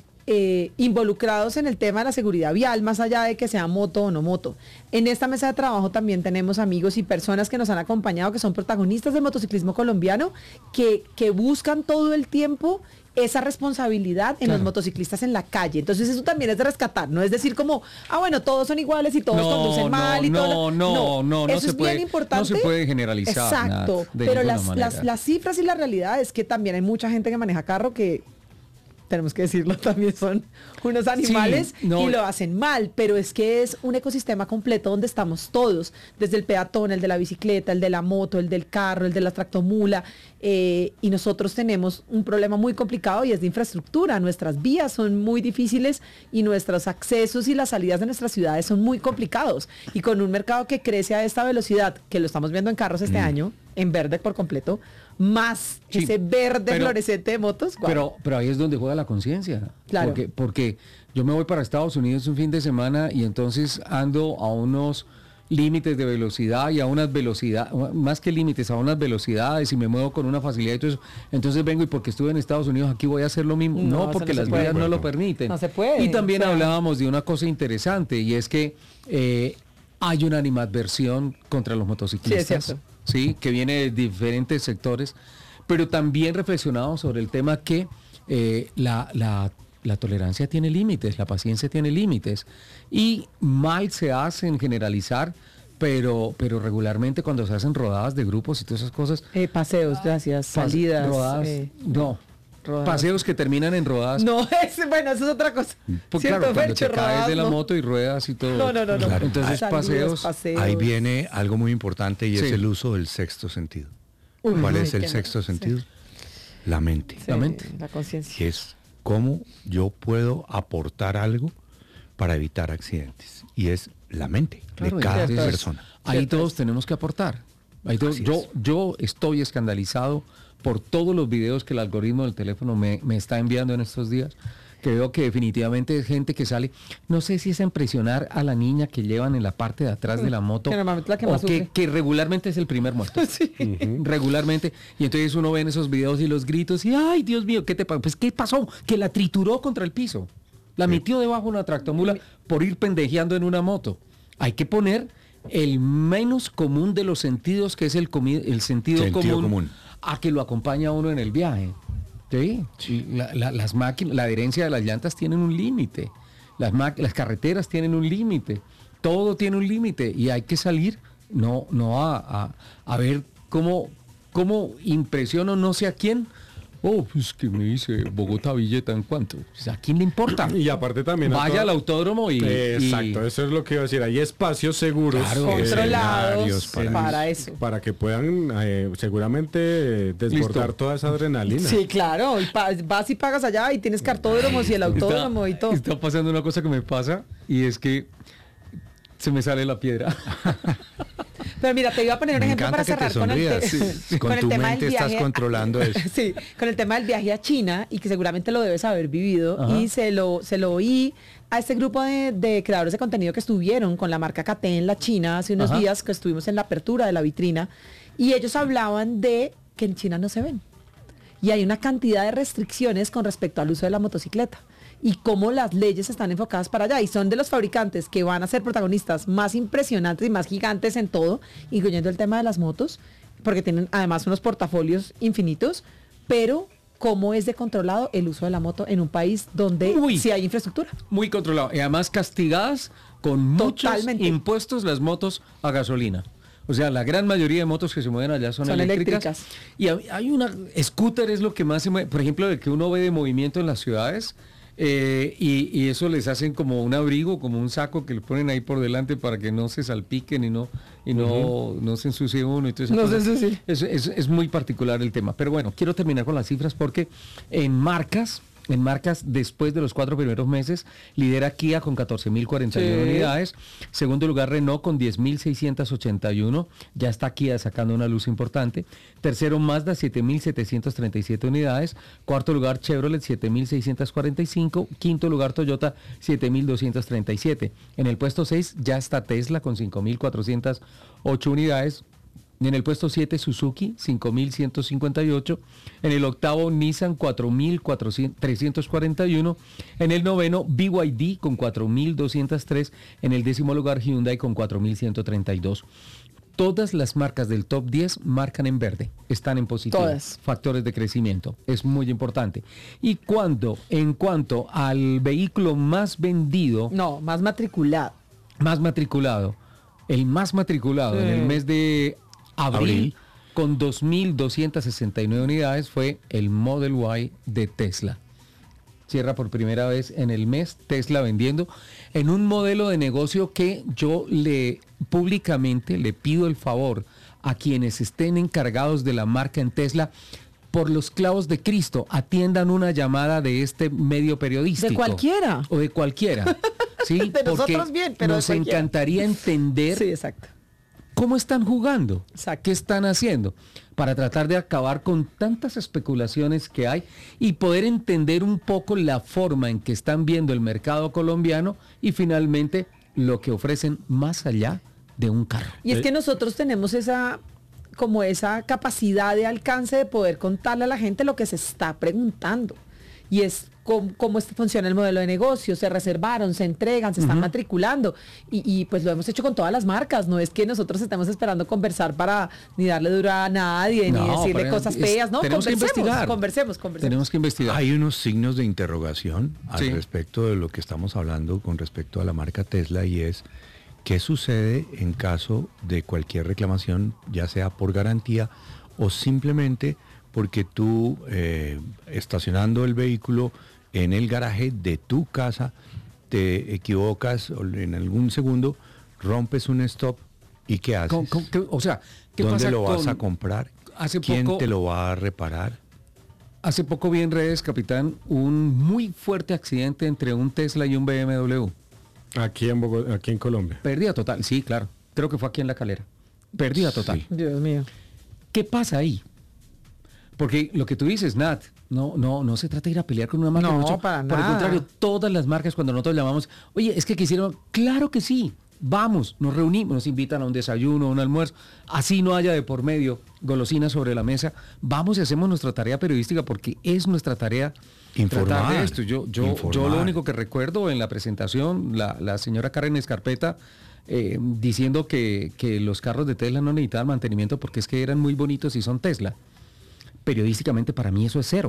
I: Eh, involucrados en el tema de la seguridad vial, más allá de que sea moto o no moto. En esta mesa de trabajo también tenemos amigos y personas que nos han acompañado, que son protagonistas del motociclismo colombiano, que, que buscan todo el tiempo esa responsabilidad en claro. los motociclistas en la calle. Entonces eso también es de rescatar, no es decir como, ah bueno, todos son iguales y todos
H: no,
I: conducen mal
H: no,
I: y todo.
H: No, no, no, no, no
I: eso
H: se
I: es
H: puede,
I: bien importante.
H: No se puede generalizar.
I: Exacto,
H: nada,
I: pero las, las, las cifras y la realidad es que también hay mucha gente que maneja carro que tenemos que decirlo, también son unos animales sí, no, y lo hacen mal, pero es que es un ecosistema completo donde estamos todos, desde el peatón, el de la bicicleta, el de la moto, el del carro, el de la tractomula, eh, y nosotros tenemos un problema muy complicado y es de infraestructura. Nuestras vías son muy difíciles y nuestros accesos y las salidas de nuestras ciudades son muy complicados, y con un mercado que crece a esta velocidad, que lo estamos viendo en carros este mm. año, en verde por completo, más sí, ese verde pero, fluorescente de motos. Wow.
H: Pero, pero ahí es donde juega la conciencia.
I: Claro.
H: Porque, porque yo me voy para Estados Unidos un fin de semana y entonces ando a unos límites de velocidad y a unas velocidades, más que límites, a unas velocidades y me muevo con una facilidad y todo eso. Entonces vengo y porque estuve en Estados Unidos aquí voy a hacer lo mismo. No, no porque no las vías no lo permiten.
I: No se puede.
H: Y también
I: o sea,
H: hablábamos de una cosa interesante y es que eh, hay una animadversión contra los motociclistas.
I: Sí, es cierto.
H: Sí, que viene de diferentes sectores, pero también reflexionamos sobre el tema que eh, la, la, la tolerancia tiene límites, la paciencia tiene límites, y mal se hace en generalizar, pero, pero regularmente cuando se hacen rodadas de grupos y todas esas cosas...
I: Eh, paseos, gracias, salidas...
H: Rodadas, eh, no. Rodadas. Paseos que terminan en rodadas.
I: No, es, bueno, eso es otra cosa.
H: Pues claro, cuando te rodadas, caes de la no. moto y ruedas y todo.
I: No, no, no. no.
J: Claro.
H: Entonces, Salidas, paseos,
I: paseos.
J: Ahí viene algo muy importante y
H: sí.
J: es el uso del sexto sentido.
I: Uy,
J: ¿Cuál
I: ay,
J: es el sexto
I: no,
J: sentido?
I: Sí.
J: La mente.
I: Sí,
H: la mente.
I: La conciencia.
J: Es cómo yo puedo aportar algo para evitar accidentes. Y es la mente claro, de cada
H: entonces,
J: persona.
H: Ahí
I: Cierto
H: todos
I: es.
H: tenemos que aportar. Ahí todos, yo, yo estoy escandalizado por todos los videos que el algoritmo del teléfono me, me está enviando en estos días. Creo que definitivamente es gente que sale, no sé si es a impresionar a la niña que llevan en la parte de atrás de la moto,
I: que normalmente la que
H: o
I: más
H: que, que regularmente es el primer muerto.
I: Sí.
H: Uh-huh. Regularmente. Y entonces uno ve en esos videos y los gritos y, ay, Dios mío, ¿qué te pasó? Pues, ¿qué pasó? Que la trituró contra el piso. La metió debajo de una tractomula por ir pendejeando en una moto. Hay que poner el menos común de los sentidos, que es el, comi- el sentido,
J: sentido
H: común,
J: común,
H: a que lo acompaña a uno en el viaje. Sí, sí. La, la, las máquinas, la adherencia de las llantas tienen un límite, las, las carreteras tienen un límite, todo tiene un límite y hay que salir, no, no a, a, a ver cómo, cómo impresiono no sé a quién. Oh, pues que me dice Bogotá Villeta en cuánto. Pues, ¿a quién le importa?
K: Y aparte también...
H: Vaya
K: todo...
H: al autódromo y...
K: Exacto, y... eso es lo que iba a decir. Hay espacios seguros.
I: Claro, controlados para,
K: para
I: eso.
K: Para que puedan eh, seguramente eh, desbordar
H: Listo.
K: toda esa adrenalina.
I: Sí, claro. Y pa- vas y pagas allá y tienes cartódromos y el autódromo
H: está,
I: y todo.
H: Está pasando una cosa que me pasa y es que se me sale la piedra.
I: Pero mira, te iba a poner un
J: Me
I: ejemplo para
J: encanta que te
I: cerrar con el, te-
J: sonrías. Sí.
I: con
J: Con
I: el
J: tu
I: tema
J: mente
I: del
J: estás
I: viaje.
J: controlando eso.
I: Sí, con el tema del viaje a China y que seguramente lo debes haber vivido.
J: Ajá.
I: Y se lo, se lo oí a este grupo de, de creadores de contenido que estuvieron con la marca K T en la China hace unos
H: Ajá.
I: días, que estuvimos en la apertura de la vitrina. Y ellos hablaban de que en China no se ven. Y hay una cantidad de restricciones con respecto al uso de la motocicleta y cómo las leyes están enfocadas para allá. Y son de los fabricantes que van a ser protagonistas más impresionantes y más gigantes en todo, incluyendo el tema de las motos, porque tienen además unos portafolios infinitos, pero cómo es de controlado el uso de la moto en un país donde sí hay infraestructura.
H: Muy controlado. Y además castigadas con muchos
I: Totalmente.
H: impuestos las motos a gasolina. O sea, la gran mayoría de motos que se mueven allá son,
I: Son
H: eléctricas.
I: eléctricas.
H: Y hay hay una... Scooter es lo que más se mueve. Por ejemplo, el que uno ve de movimiento en las ciudades. eh, y, y eso les hacen como un abrigo, como un saco que le ponen ahí por delante para que no se salpiquen y no y no,
I: Ujú.
H: no se ensucie uno. Y toda esa
I: No se
H: cosa.
I: ensucie.
H: Es, es- es muy particular el tema. Pero bueno, quiero terminar con las cifras porque en marcas... En marcas, después de los cuatro primeros meses, lidera Kia con catorce mil cuarenta y uno
I: Sí.
H: unidades. Segundo lugar, Renault con diez mil seiscientos ochenta y uno. Ya está Kia sacando una luz importante. Tercero, Mazda, siete mil setecientos treinta y siete unidades. Cuarto lugar, Chevrolet, siete mil seiscientos cuarenta y cinco. Quinto lugar, Toyota, siete mil doscientos treinta y siete. En el puesto seis ya está Tesla con cinco mil cuatrocientos ocho unidades. En el puesto siete, Suzuki, cinco mil ciento cincuenta y ocho. En el octavo, Nissan, cuatro mil trescientos cuarenta y uno. En el noveno, B Y D con cuatro mil doscientos tres. En el décimo lugar, Hyundai con cuatro mil ciento treinta y dos. Todas las marcas del top diez marcan en verde, están en positivo.
I: Todas.
H: Factores de crecimiento, es muy importante. Y cuando, en cuanto al vehículo más vendido...
I: No, más matriculado.
H: Más matriculado. El más matriculado en el
I: Sí.
H: mes de abril,
J: Abril.
H: con dos mil doscientos sesenta y nueve unidades, fue el Model Y de Tesla. Cierra por primera vez en el mes Tesla vendiendo en un modelo de negocio que yo le públicamente le pido el favor a quienes estén encargados de la marca en Tesla, por los clavos de Cristo, atiendan una llamada de este medio periodístico.
I: De cualquiera.
H: O de cualquiera. ¿Sí?
I: De
H: Porque
I: nosotros bien, pero de
H: nos
I: cualquiera.
H: encantaría entender
I: Sí, exacto.
H: cómo están jugando, qué están haciendo, para tratar de acabar con tantas especulaciones que hay y poder entender un poco la forma en que están viendo el mercado colombiano y finalmente lo que ofrecen más allá de un carro.
I: Y es que nosotros tenemos esa como esa capacidad de alcance de poder contarle a la gente lo que se está preguntando. Y es cómo, cómo este funciona el modelo de negocio, se reservaron, se entregan, se están
H: Ujú.
I: matriculando. Y, y pues lo hemos hecho con todas las marcas. No es que nosotros estemos esperando conversar para ni darle dura a nadie, ni
H: No,
I: decirle
H: pero
I: cosas
H: es-
I: feas. No,
H: tenemos que
I: conversemos,
H: investigar.
I: conversemos, conversemos.
H: Tenemos que investigar.
J: Hay unos signos de interrogación al
H: Sí.
J: respecto de lo que estamos hablando con respecto a la marca Tesla y es qué sucede en caso de cualquier reclamación, ya sea por garantía o simplemente porque tú eh, estacionando el vehículo en el garaje de tu casa te equivocas o en algún segundo, rompes un stop y ¿qué haces?
H: ¿Cómo- cómo- qué- o sea, ¿qué
J: ¿Dónde
H: pasa
J: lo vas
H: con-
J: a comprar?
H: Hace
J: ¿Quién
H: poco-
J: te lo va a reparar?
H: Hace poco vi en redes, capitán, un muy fuerte accidente entre un Tesla y un B M W.
K: Aquí en Bogo- aquí en Colombia.
H: Pérdida total, sí, claro. Creo que fue aquí en La Calera. Pérdida total.
I: Dios mío.
H: ¿Qué pasa ahí? Porque lo que tú dices, Nat, no, no, no se trata de ir a pelear con una marca.
I: No,
H: mucho.
I: para
H: Por el
I: nada.
H: contrario, todas las marcas cuando nosotros llamamos, oye, es que quisieron, claro que sí, vamos, nos reunimos, nos invitan a un desayuno, a un almuerzo, así no haya de por medio golosinas sobre la mesa, vamos y hacemos nuestra tarea periodística porque es nuestra tarea
J: Informar,
H: tratar de esto. Yo, yo, yo
J: informar.
H: lo único que recuerdo en la presentación, la, la señora Karen Escarpeta eh, diciendo que, que los carros de Tesla no necesitaban mantenimiento porque es que eran muy bonitos y son Tesla. Periodísticamente para mí eso es cero.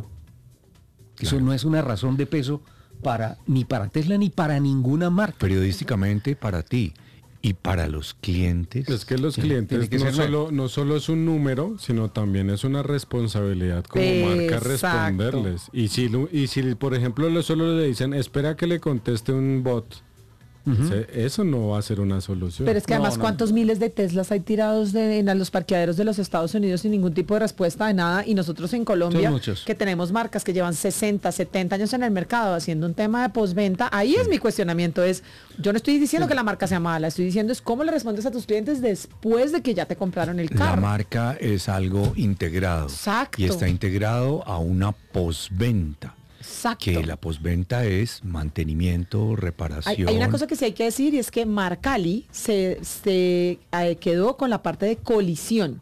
H: Eso no es una razón de peso para ni para Tesla ni para ninguna marca.
J: Periodísticamente para ti y para los clientes.
K: Es que los
H: Sí,
K: clientes
H: tiene que
K: no
H: ser
K: solo, no solo es un número, sino también es una responsabilidad como marca
I: Exacto.
K: responderles. Y si, lo- y si por ejemplo, lo- solo le dicen, espera que le conteste un bot, Uh-huh. O sea, eso no va a ser una solución.
I: Pero es que además, no, no. ¿cuántos miles de Teslas hay tirados de, en los parqueaderos de los Estados Unidos sin ningún tipo de respuesta de nada? Y nosotros en Colombia, que tenemos marcas que llevan sesenta, setenta años en el mercado haciendo un tema de postventa, ahí sí. es mi cuestionamiento. Es, yo no estoy diciendo sí. que la marca sea mala, estoy diciendo es cómo le respondes a tus clientes después de que ya te compraron el carro.
J: La marca es algo integrado.
I: Exacto.
J: Y está integrado a una postventa.
I: Exacto.
J: Que la postventa es mantenimiento, reparación.
I: Hay, hay una cosa que sí hay que decir y es que Marcali se, se eh, quedó con la parte de colisión.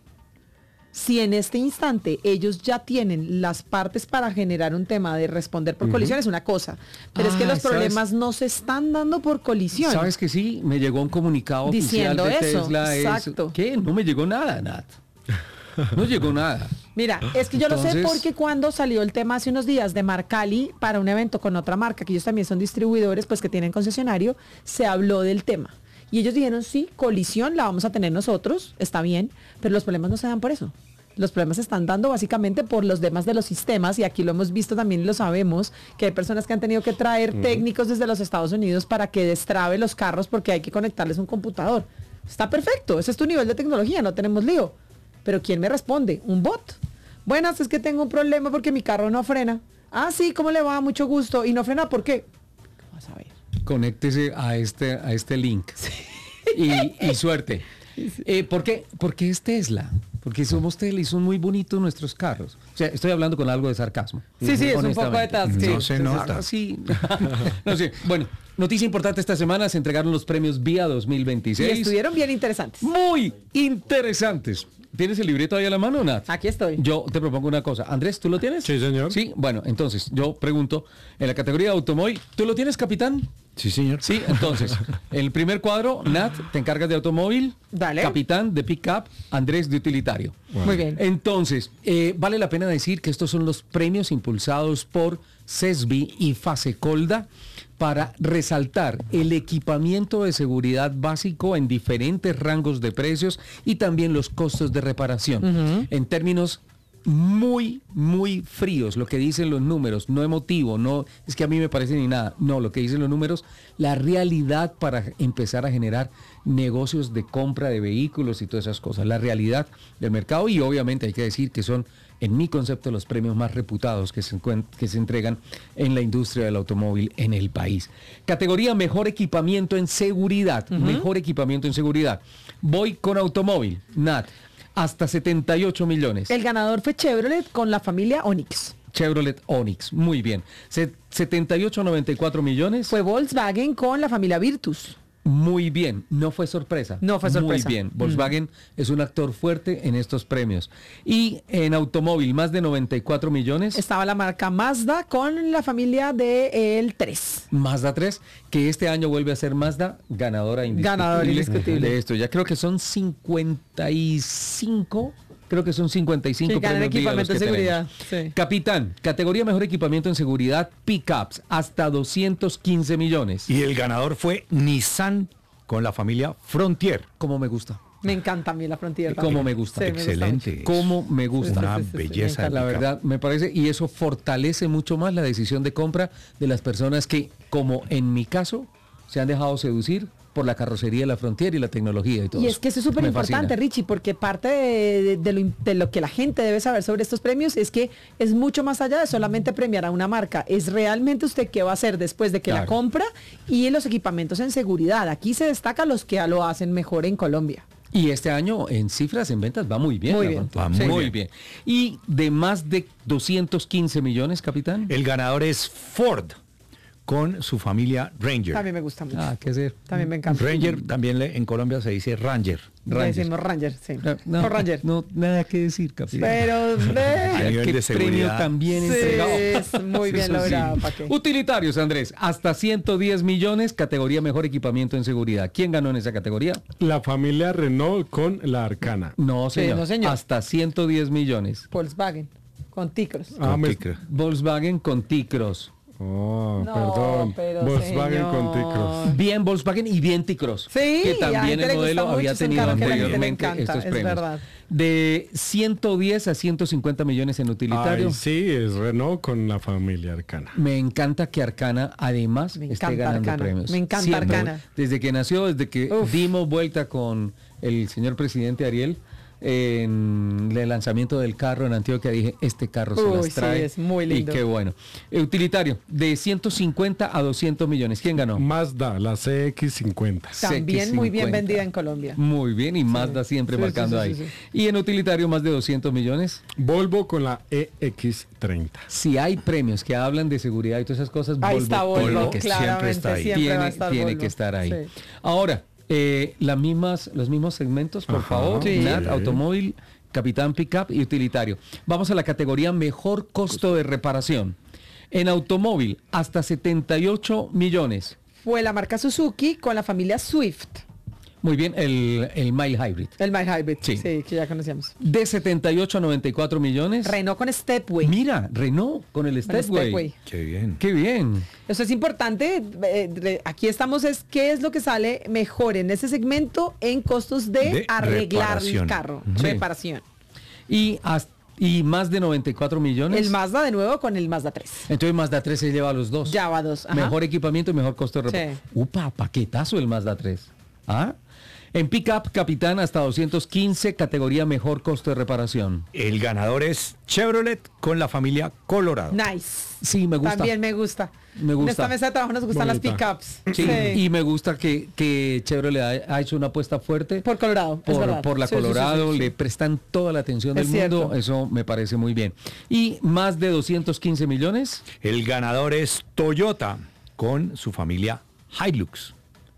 I: Si en este instante ellos ya tienen las partes para generar un tema de responder por uh-huh. colisión es una cosa, pero ah, es que los problemas ¿sabes? no se están dando por colisión.
H: ¿Sabes que sí? Me llegó un comunicado
I: diciendo
H: oficial de
I: eso,
H: Tesla.
I: exacto.
H: Es, ¿qué? No me llegó nada, Nat. No llegó nada.
I: Mira, es que yo
H: Entonces,
I: lo sé porque cuando salió el tema hace unos días de Marcali para un evento con otra marca, que ellos también son distribuidores, pues que tienen concesionario, se habló del tema. Y ellos dijeron, sí, colisión la vamos a tener nosotros, está bien, pero los problemas no se dan por eso. Los problemas se están dando básicamente por los demás de los sistemas, y aquí lo hemos visto también y lo sabemos, que hay personas que han tenido que traer uh-huh. técnicos desde los Estados Unidos para que destrabe los carros porque hay que conectarles un computador. Está perfecto, ese es tu nivel de tecnología, no tenemos lío. Pero ¿quién me responde? ¿Un bot? Buenas, es que tengo un problema porque mi carro no frena. Ah, sí, ¿cómo le va? Mucho gusto. ¿Y no frena por qué? Vamos a ver.
H: Conéctese a este, a este link. Sí. Y, y suerte. Eh, ¿Por qué? Porque es Tesla. Porque somos Tesla y son muy bonitos nuestros carros. O sea, estoy hablando con algo de sarcasmo.
I: Sí, sí, es un poco de task.
J: No se nota.
H: Sí. No sé. Bueno, noticia importante esta semana, se entregaron los premios V I A dos mil veintiséis.
I: Y estuvieron bien interesantes.
H: Muy interesantes. ¿Tienes el libreto ahí a la mano, Nat?
I: Aquí estoy.
H: Yo te propongo una cosa. Andrés, ¿tú lo tienes?
K: Sí, señor.
H: Sí, bueno, entonces yo pregunto, en la categoría de automóvil, ¿tú lo tienes, capitán?
J: Sí, señor.
H: Sí, entonces, en el primer cuadro, Nat, te encargas de automóvil.
I: Dale.
H: Capitán de pick-up, Andrés de utilitario.
I: Wow. Muy bien.
H: Entonces, eh, vale la pena decir que estos son los premios impulsados por CESBI y Fasecolda para resaltar el equipamiento de seguridad básico en diferentes rangos de precios y también los costos de reparación. Uh-huh. En términos muy, muy fríos, lo que dicen los números, no emotivo, no es que a mí me parece ni nada, no, lo que dicen los números, la realidad para empezar a generar negocios de compra de vehículos y todas esas cosas, la realidad del mercado, y obviamente hay que decir que son, en mi concepto, los premios más reputados que se, que se entregan en la industria del automóvil en el país. Categoría mejor equipamiento en seguridad, uh-huh. mejor equipamiento en seguridad. Voy con automóvil, Nat. Hasta setenta y ocho millones.
I: El ganador fue Chevrolet con la familia Onix.
H: Chevrolet Onix, muy bien. Se, setenta y ocho a noventa y cuatro millones.
I: Fue Volkswagen con la familia Virtus.
H: Muy bien, no fue sorpresa.
I: No fue sorpresa.
H: Muy bien, Volkswagen mm. es un actor fuerte en estos premios. Y en automóvil, más de noventa y cuatro millones.
I: Estaba la marca Mazda con la familia del tres.
H: Mazda tres, que este año vuelve a ser Mazda ganadora indiscutible,
I: ganadora indiscutible
H: de esto. Ya creo que son cincuenta y cinco... Creo que son cincuenta y cinco
I: premios equipamiento de seguridad. Sí.
H: Capitán, categoría mejor equipamiento en seguridad, pickups, hasta doscientos quince millones.
J: Y el ganador fue Nissan con la familia Frontier.
H: Como me gusta.
I: Me encanta a mí la Frontier.
H: Como me gusta.
J: Sí, excelente.
H: Como me gusta.
J: Una
H: sí, sí, sí,
J: belleza.
H: La verdad, me parece, y eso fortalece mucho más la decisión de compra de las personas que, como en mi caso, se han dejado seducir por la carrocería de la Frontier y la tecnología y todo.
I: Y es que eso es súper importante, Richie, porque parte de, de, de, lo, de lo que la gente debe saber sobre estos premios es que es mucho más allá de solamente premiar a una marca. Es realmente usted qué va a hacer después de que claro. la compra, y los equipamientos en seguridad. Aquí se destacan los que lo hacen mejor en Colombia.
H: Y este año en cifras, en ventas, va muy bien.
I: Muy bien.
J: Va muy,
H: muy
J: bien.
H: bien. Y de más de doscientos quince millones, capitán.
J: El ganador es Ford con su familia Ranger.
I: También me gusta mucho.
H: Ah, qué hacer.
I: También me encanta.
J: Ranger, también le, en Colombia se dice Ranger.
I: Ranger. Decimos Ranger, sí.
H: No, no,
I: Ranger.
H: No, nada que decir, capitán.
I: Pero
J: a nivel de seguridad.
H: Premio también
I: sí,
H: entregado.
I: Es muy bien logrado.
H: Sí. Utilitarios, Andrés. Hasta ciento diez millones, categoría mejor equipamiento en seguridad. ¿Quién ganó en esa categoría?
K: La familia Renault con la Arcana.
H: No, señor.
I: Sí, no, señor.
H: Hasta ciento diez millones.
I: Volkswagen con T-Cross.
H: Ah, con T-Cross. Volkswagen con T-Cross.
K: Oh,
I: No,
K: perdón.
I: pero
K: Volkswagen
I: señor.
K: con T-Cross.
H: Bien Volkswagen y bien T-Cross.
I: Sí,
H: que
I: a la
H: también
I: gente
H: el
I: le
H: modelo
I: gusta
H: había
I: mucho, es un
H: tenido
I: carro que a la gente le
H: anteriormente
I: encanta,
H: estos
I: es
H: premios.
I: verdad.
H: De ciento diez a ciento cincuenta millones en utilitario.
K: Ay, sí, es Renault con la familia Arcana.
H: Me encanta que Arcana además
I: Me
H: esté
I: encanta
H: ganando
I: Arcana,
H: premios.
I: me encanta
H: Siempre.
I: Arcana.
H: Desde que nació, desde que
I: Uf.
H: dimos vuelta con el señor presidente Ariel en el lanzamiento del carro en Antioquia, dije, este carro se
I: Uy,
H: las
I: sí,
H: trae.
I: es muy lindo.
H: Y qué bueno. Eh, Utilitario, de ciento cincuenta a doscientos millones. ¿Quién ganó?
K: Mazda, la C X cincuenta.
I: También muy bien
H: C X cincuenta.
I: vendida en Colombia.
H: Muy bien, y Mazda siempre
I: Sí,
H: marcando
I: sí, sí,
H: ahí.
I: sí,
H: Y en utilitario más de doscientos millones.
K: Volvo con la E X treinta.
H: Si hay premios que hablan de seguridad y todas esas cosas,
I: Ahí está Volvo,
H: que
I: claramente,
H: siempre está ahí.
I: siempre va a
H: Tiene,
I: estar
H: tiene
I: Volvo.
H: que estar ahí.
I: Sí.
H: Ahora, eh, las mismas, los mismos segmentos, por
K: Ajá,
H: favor.
K: sí.
H: Nat, automóvil, Capitán Pickup y utilitario. Vamos a la categoría mejor costo de reparación. En automóvil, hasta setenta y ocho millones.
I: Fue la marca Suzuki con la familia Swift.
H: Muy bien, el, el Mile Hybrid.
I: El Mile Hybrid,
H: Sí.
I: sí. que ya conocíamos.
H: De setenta y ocho a noventa y cuatro millones.
I: Renault con Stepway.
H: Mira, Renault con el Stepway.
I: Stepway.
J: Qué bien.
H: Qué bien.
I: Eso es importante. eh, re- aquí estamos, es qué es lo que sale mejor en ese segmento en costos de,
J: De
I: arreglar
J: reparación.
I: el carro.
H: Sí.
I: Reparación.
H: Y, hasta, y más de noventa y cuatro millones.
I: El Mazda de nuevo con el Mazda tres.
H: Entonces Mazda tres se lleva a los dos.
I: Ya va dos. ajá.
H: Mejor equipamiento y mejor costo de reparación.
I: Sí.
H: Upa, paquetazo el Mazda tres. ¿Ah? En Pickup Capitán hasta doscientos quince, categoría mejor costo de reparación.
J: El ganador es Chevrolet con la familia Colorado.
I: Nice.
H: Sí, me gusta.
I: También me gusta.
H: Me
I: En
H: gusta.
I: esta mesa de trabajo nos gustan
K: Bonita.
I: las pickups.
H: Sí, y me gusta que, que Chevrolet ha, ha hecho una apuesta fuerte
I: Por Colorado, es
H: por,
I: verdad.
H: por la
I: Sí, sí, sí,
H: Colorado,
I: sí, sí.
H: le prestan toda la atención
I: Es
H: del mundo,
I: cierto.
H: eso me parece muy bien. Y más de doscientos quince millones.
J: El ganador es Toyota con su familia Hilux.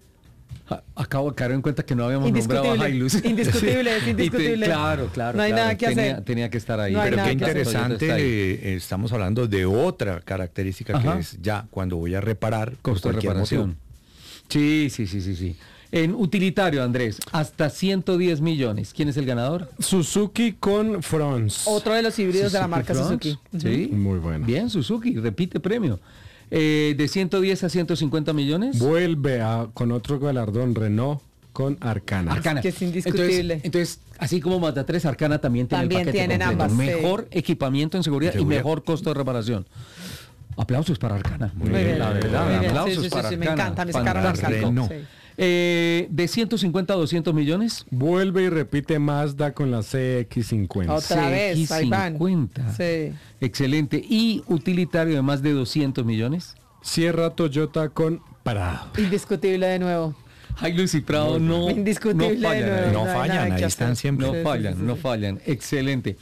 H: Ja, Acabo de caer en cuenta que no habíamos nombrado a
I: Indiscutible.
H: Hilux.
I: Indiscutible, es
H: Y te-
I: indiscutible.
H: claro, claro.
I: No hay
H: claro,
I: nada que
H: tenía,
I: hacer.
H: Tenía que estar ahí.
I: No hay
J: Pero
I: nada
J: qué
I: que hacer.
J: interesante,
H: Toyota está ahí.
J: eh, estamos hablando de otra característica
H: Ajá.
J: que es ya cuando voy a reparar por
H: Costo de
J: cualquier
H: reparación.
J: motivo.
H: Sí, sí, sí, sí, sí. En utilitario, Andrés, hasta ciento diez millones. ¿Quién es el ganador?
K: Suzuki con Franz.
I: Otro de los híbridos de la
H: Suzuki
I: marca
H: France.
I: Suzuki.
H: Sí.
K: Muy bueno.
H: Bien, Suzuki, repite premio. Eh, de ciento diez a ciento cincuenta millones.
K: Vuelve a, con otro galardón Renault con Arcana.
H: Arcana.
I: que es indiscutible.
H: Entonces, entonces, así como Mazda tres, Arcana también tiene
I: También
H: el paquete
I: tienen
H: completo.
I: ambas, sí.
H: Mejor equipamiento en seguridad y
J: Seguridad.
H: mejor costo de reparación. Aplausos para Arcana. Muy
I: Muy bien.
H: la verdad.
I: Muy bien.
H: Aplausos
I: Sí, sí, sí,
H: para
I: sí, me
H: Arcana.
I: encanta, me sacaron la
H: Fantástico.
J: Renault.
I: Sí.
H: Eh, de ciento cincuenta a doscientos millones.
K: Vuelve y repite Mazda con la C X cincuenta.
I: Otra vez, ahí van.
H: cincuenta.
I: Sí.
H: Excelente. Y utilitario de más de doscientos millones.
K: Sierra Toyota con Prado.
I: Indiscutible de nuevo.
H: Hilux y Prado no,
I: Indiscutible
H: no fallan.
I: de nuevo,
H: ahí.
J: No
I: hay nada
J: fallan,
I: que
J: ahí
I: hacer.
J: están siempre.
H: No
I: Sí, sí,
H: fallan,
I: sí, sí,
H: no
I: sí.
H: fallan. Excelente.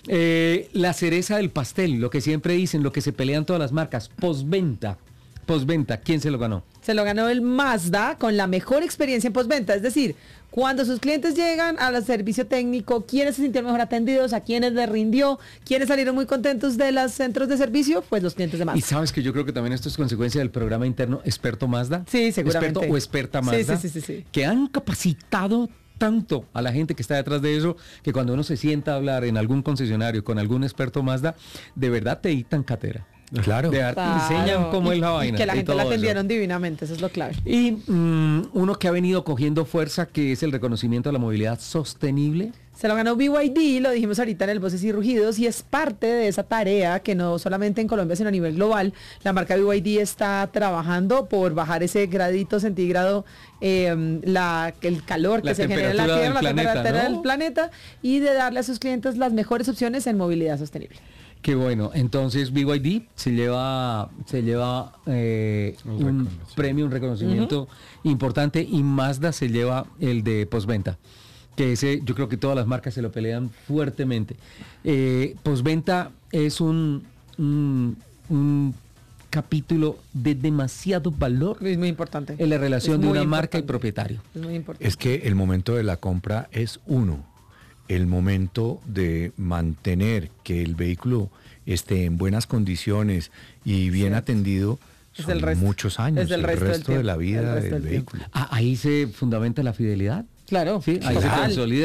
H: Eh, la cereza del pastel, lo que siempre dicen, lo que se pelean todas las marcas, postventa. Postventa, ¿quién se lo ganó?
I: Se lo ganó el Mazda con la mejor experiencia en postventa. Es decir, cuando sus clientes llegan al servicio técnico, ¿quiénes se sintieron mejor atendidos? ¿A quiénes les rindió? ¿Quiénes salieron muy contentos de los centros de servicio? Pues los clientes de
H: Y
I: Mazda.
H: sabes que yo creo que también esto es consecuencia del programa interno Experto Mazda.
I: Sí, seguramente.
H: Experto o experta
I: Sí,
H: Mazda.
I: sí, sí, sí, sí.
H: Que han capacitado tanto a la gente que está detrás de eso, que cuando uno se sienta a hablar en algún concesionario con algún experto Mazda, de verdad te dictan cátedra.
J: Claro.
H: De arte,
I: Claro.
H: enseñan cómo
I: Y-
H: es la
I: y
H: vaina.
I: que la
H: y
I: gente la
H: todo eso.
I: atendieron divinamente, eso es lo clave.
H: Y mm, uno que ha venido cogiendo fuerza, que es el reconocimiento a la movilidad sostenible.
I: Se lo ganó B Y D, lo dijimos ahorita en el Voces y Rugidos, y es parte de esa tarea que no solamente en Colombia, sino a nivel global, la marca B Y D está trabajando por bajar ese gradito centígrado, eh, la, el calor que
H: La
I: se genera en la
H: temperatura
I: Tierra,
H: del
I: la
H: planeta,
I: temperatura
H: ¿no?
I: del planeta, y de darle a sus clientes las mejores opciones en movilidad sostenible.
H: Qué bueno. Entonces B Y D se lleva, se lleva eh, un premio, un reconocimiento importante, y Mazda se lleva el de postventa. Que ese, yo creo que todas las marcas se lo pelean fuertemente. Eh, postventa es un, un, un capítulo de demasiado valor.
I: Es muy importante.
H: En la relación
I: Es
H: de
I: muy
H: una marca y
I: importante.
H: propietario.
I: Es muy importante.
J: Es que el momento de la compra es uno. El momento de mantener que el vehículo esté en buenas condiciones y bien atendido
I: Es
J: son
I: el resto.
J: muchos años,
I: Es el
J: el
I: resto
J: resto,
I: del
J: de la
I: tiempo,
J: vida
I: el resto
J: del
I: del tiempo.
J: vehículo.
H: Ah, ahí se fundamenta la fidelidad.
I: Claro.
H: Sí, ahí se
I: Total.
H: consolida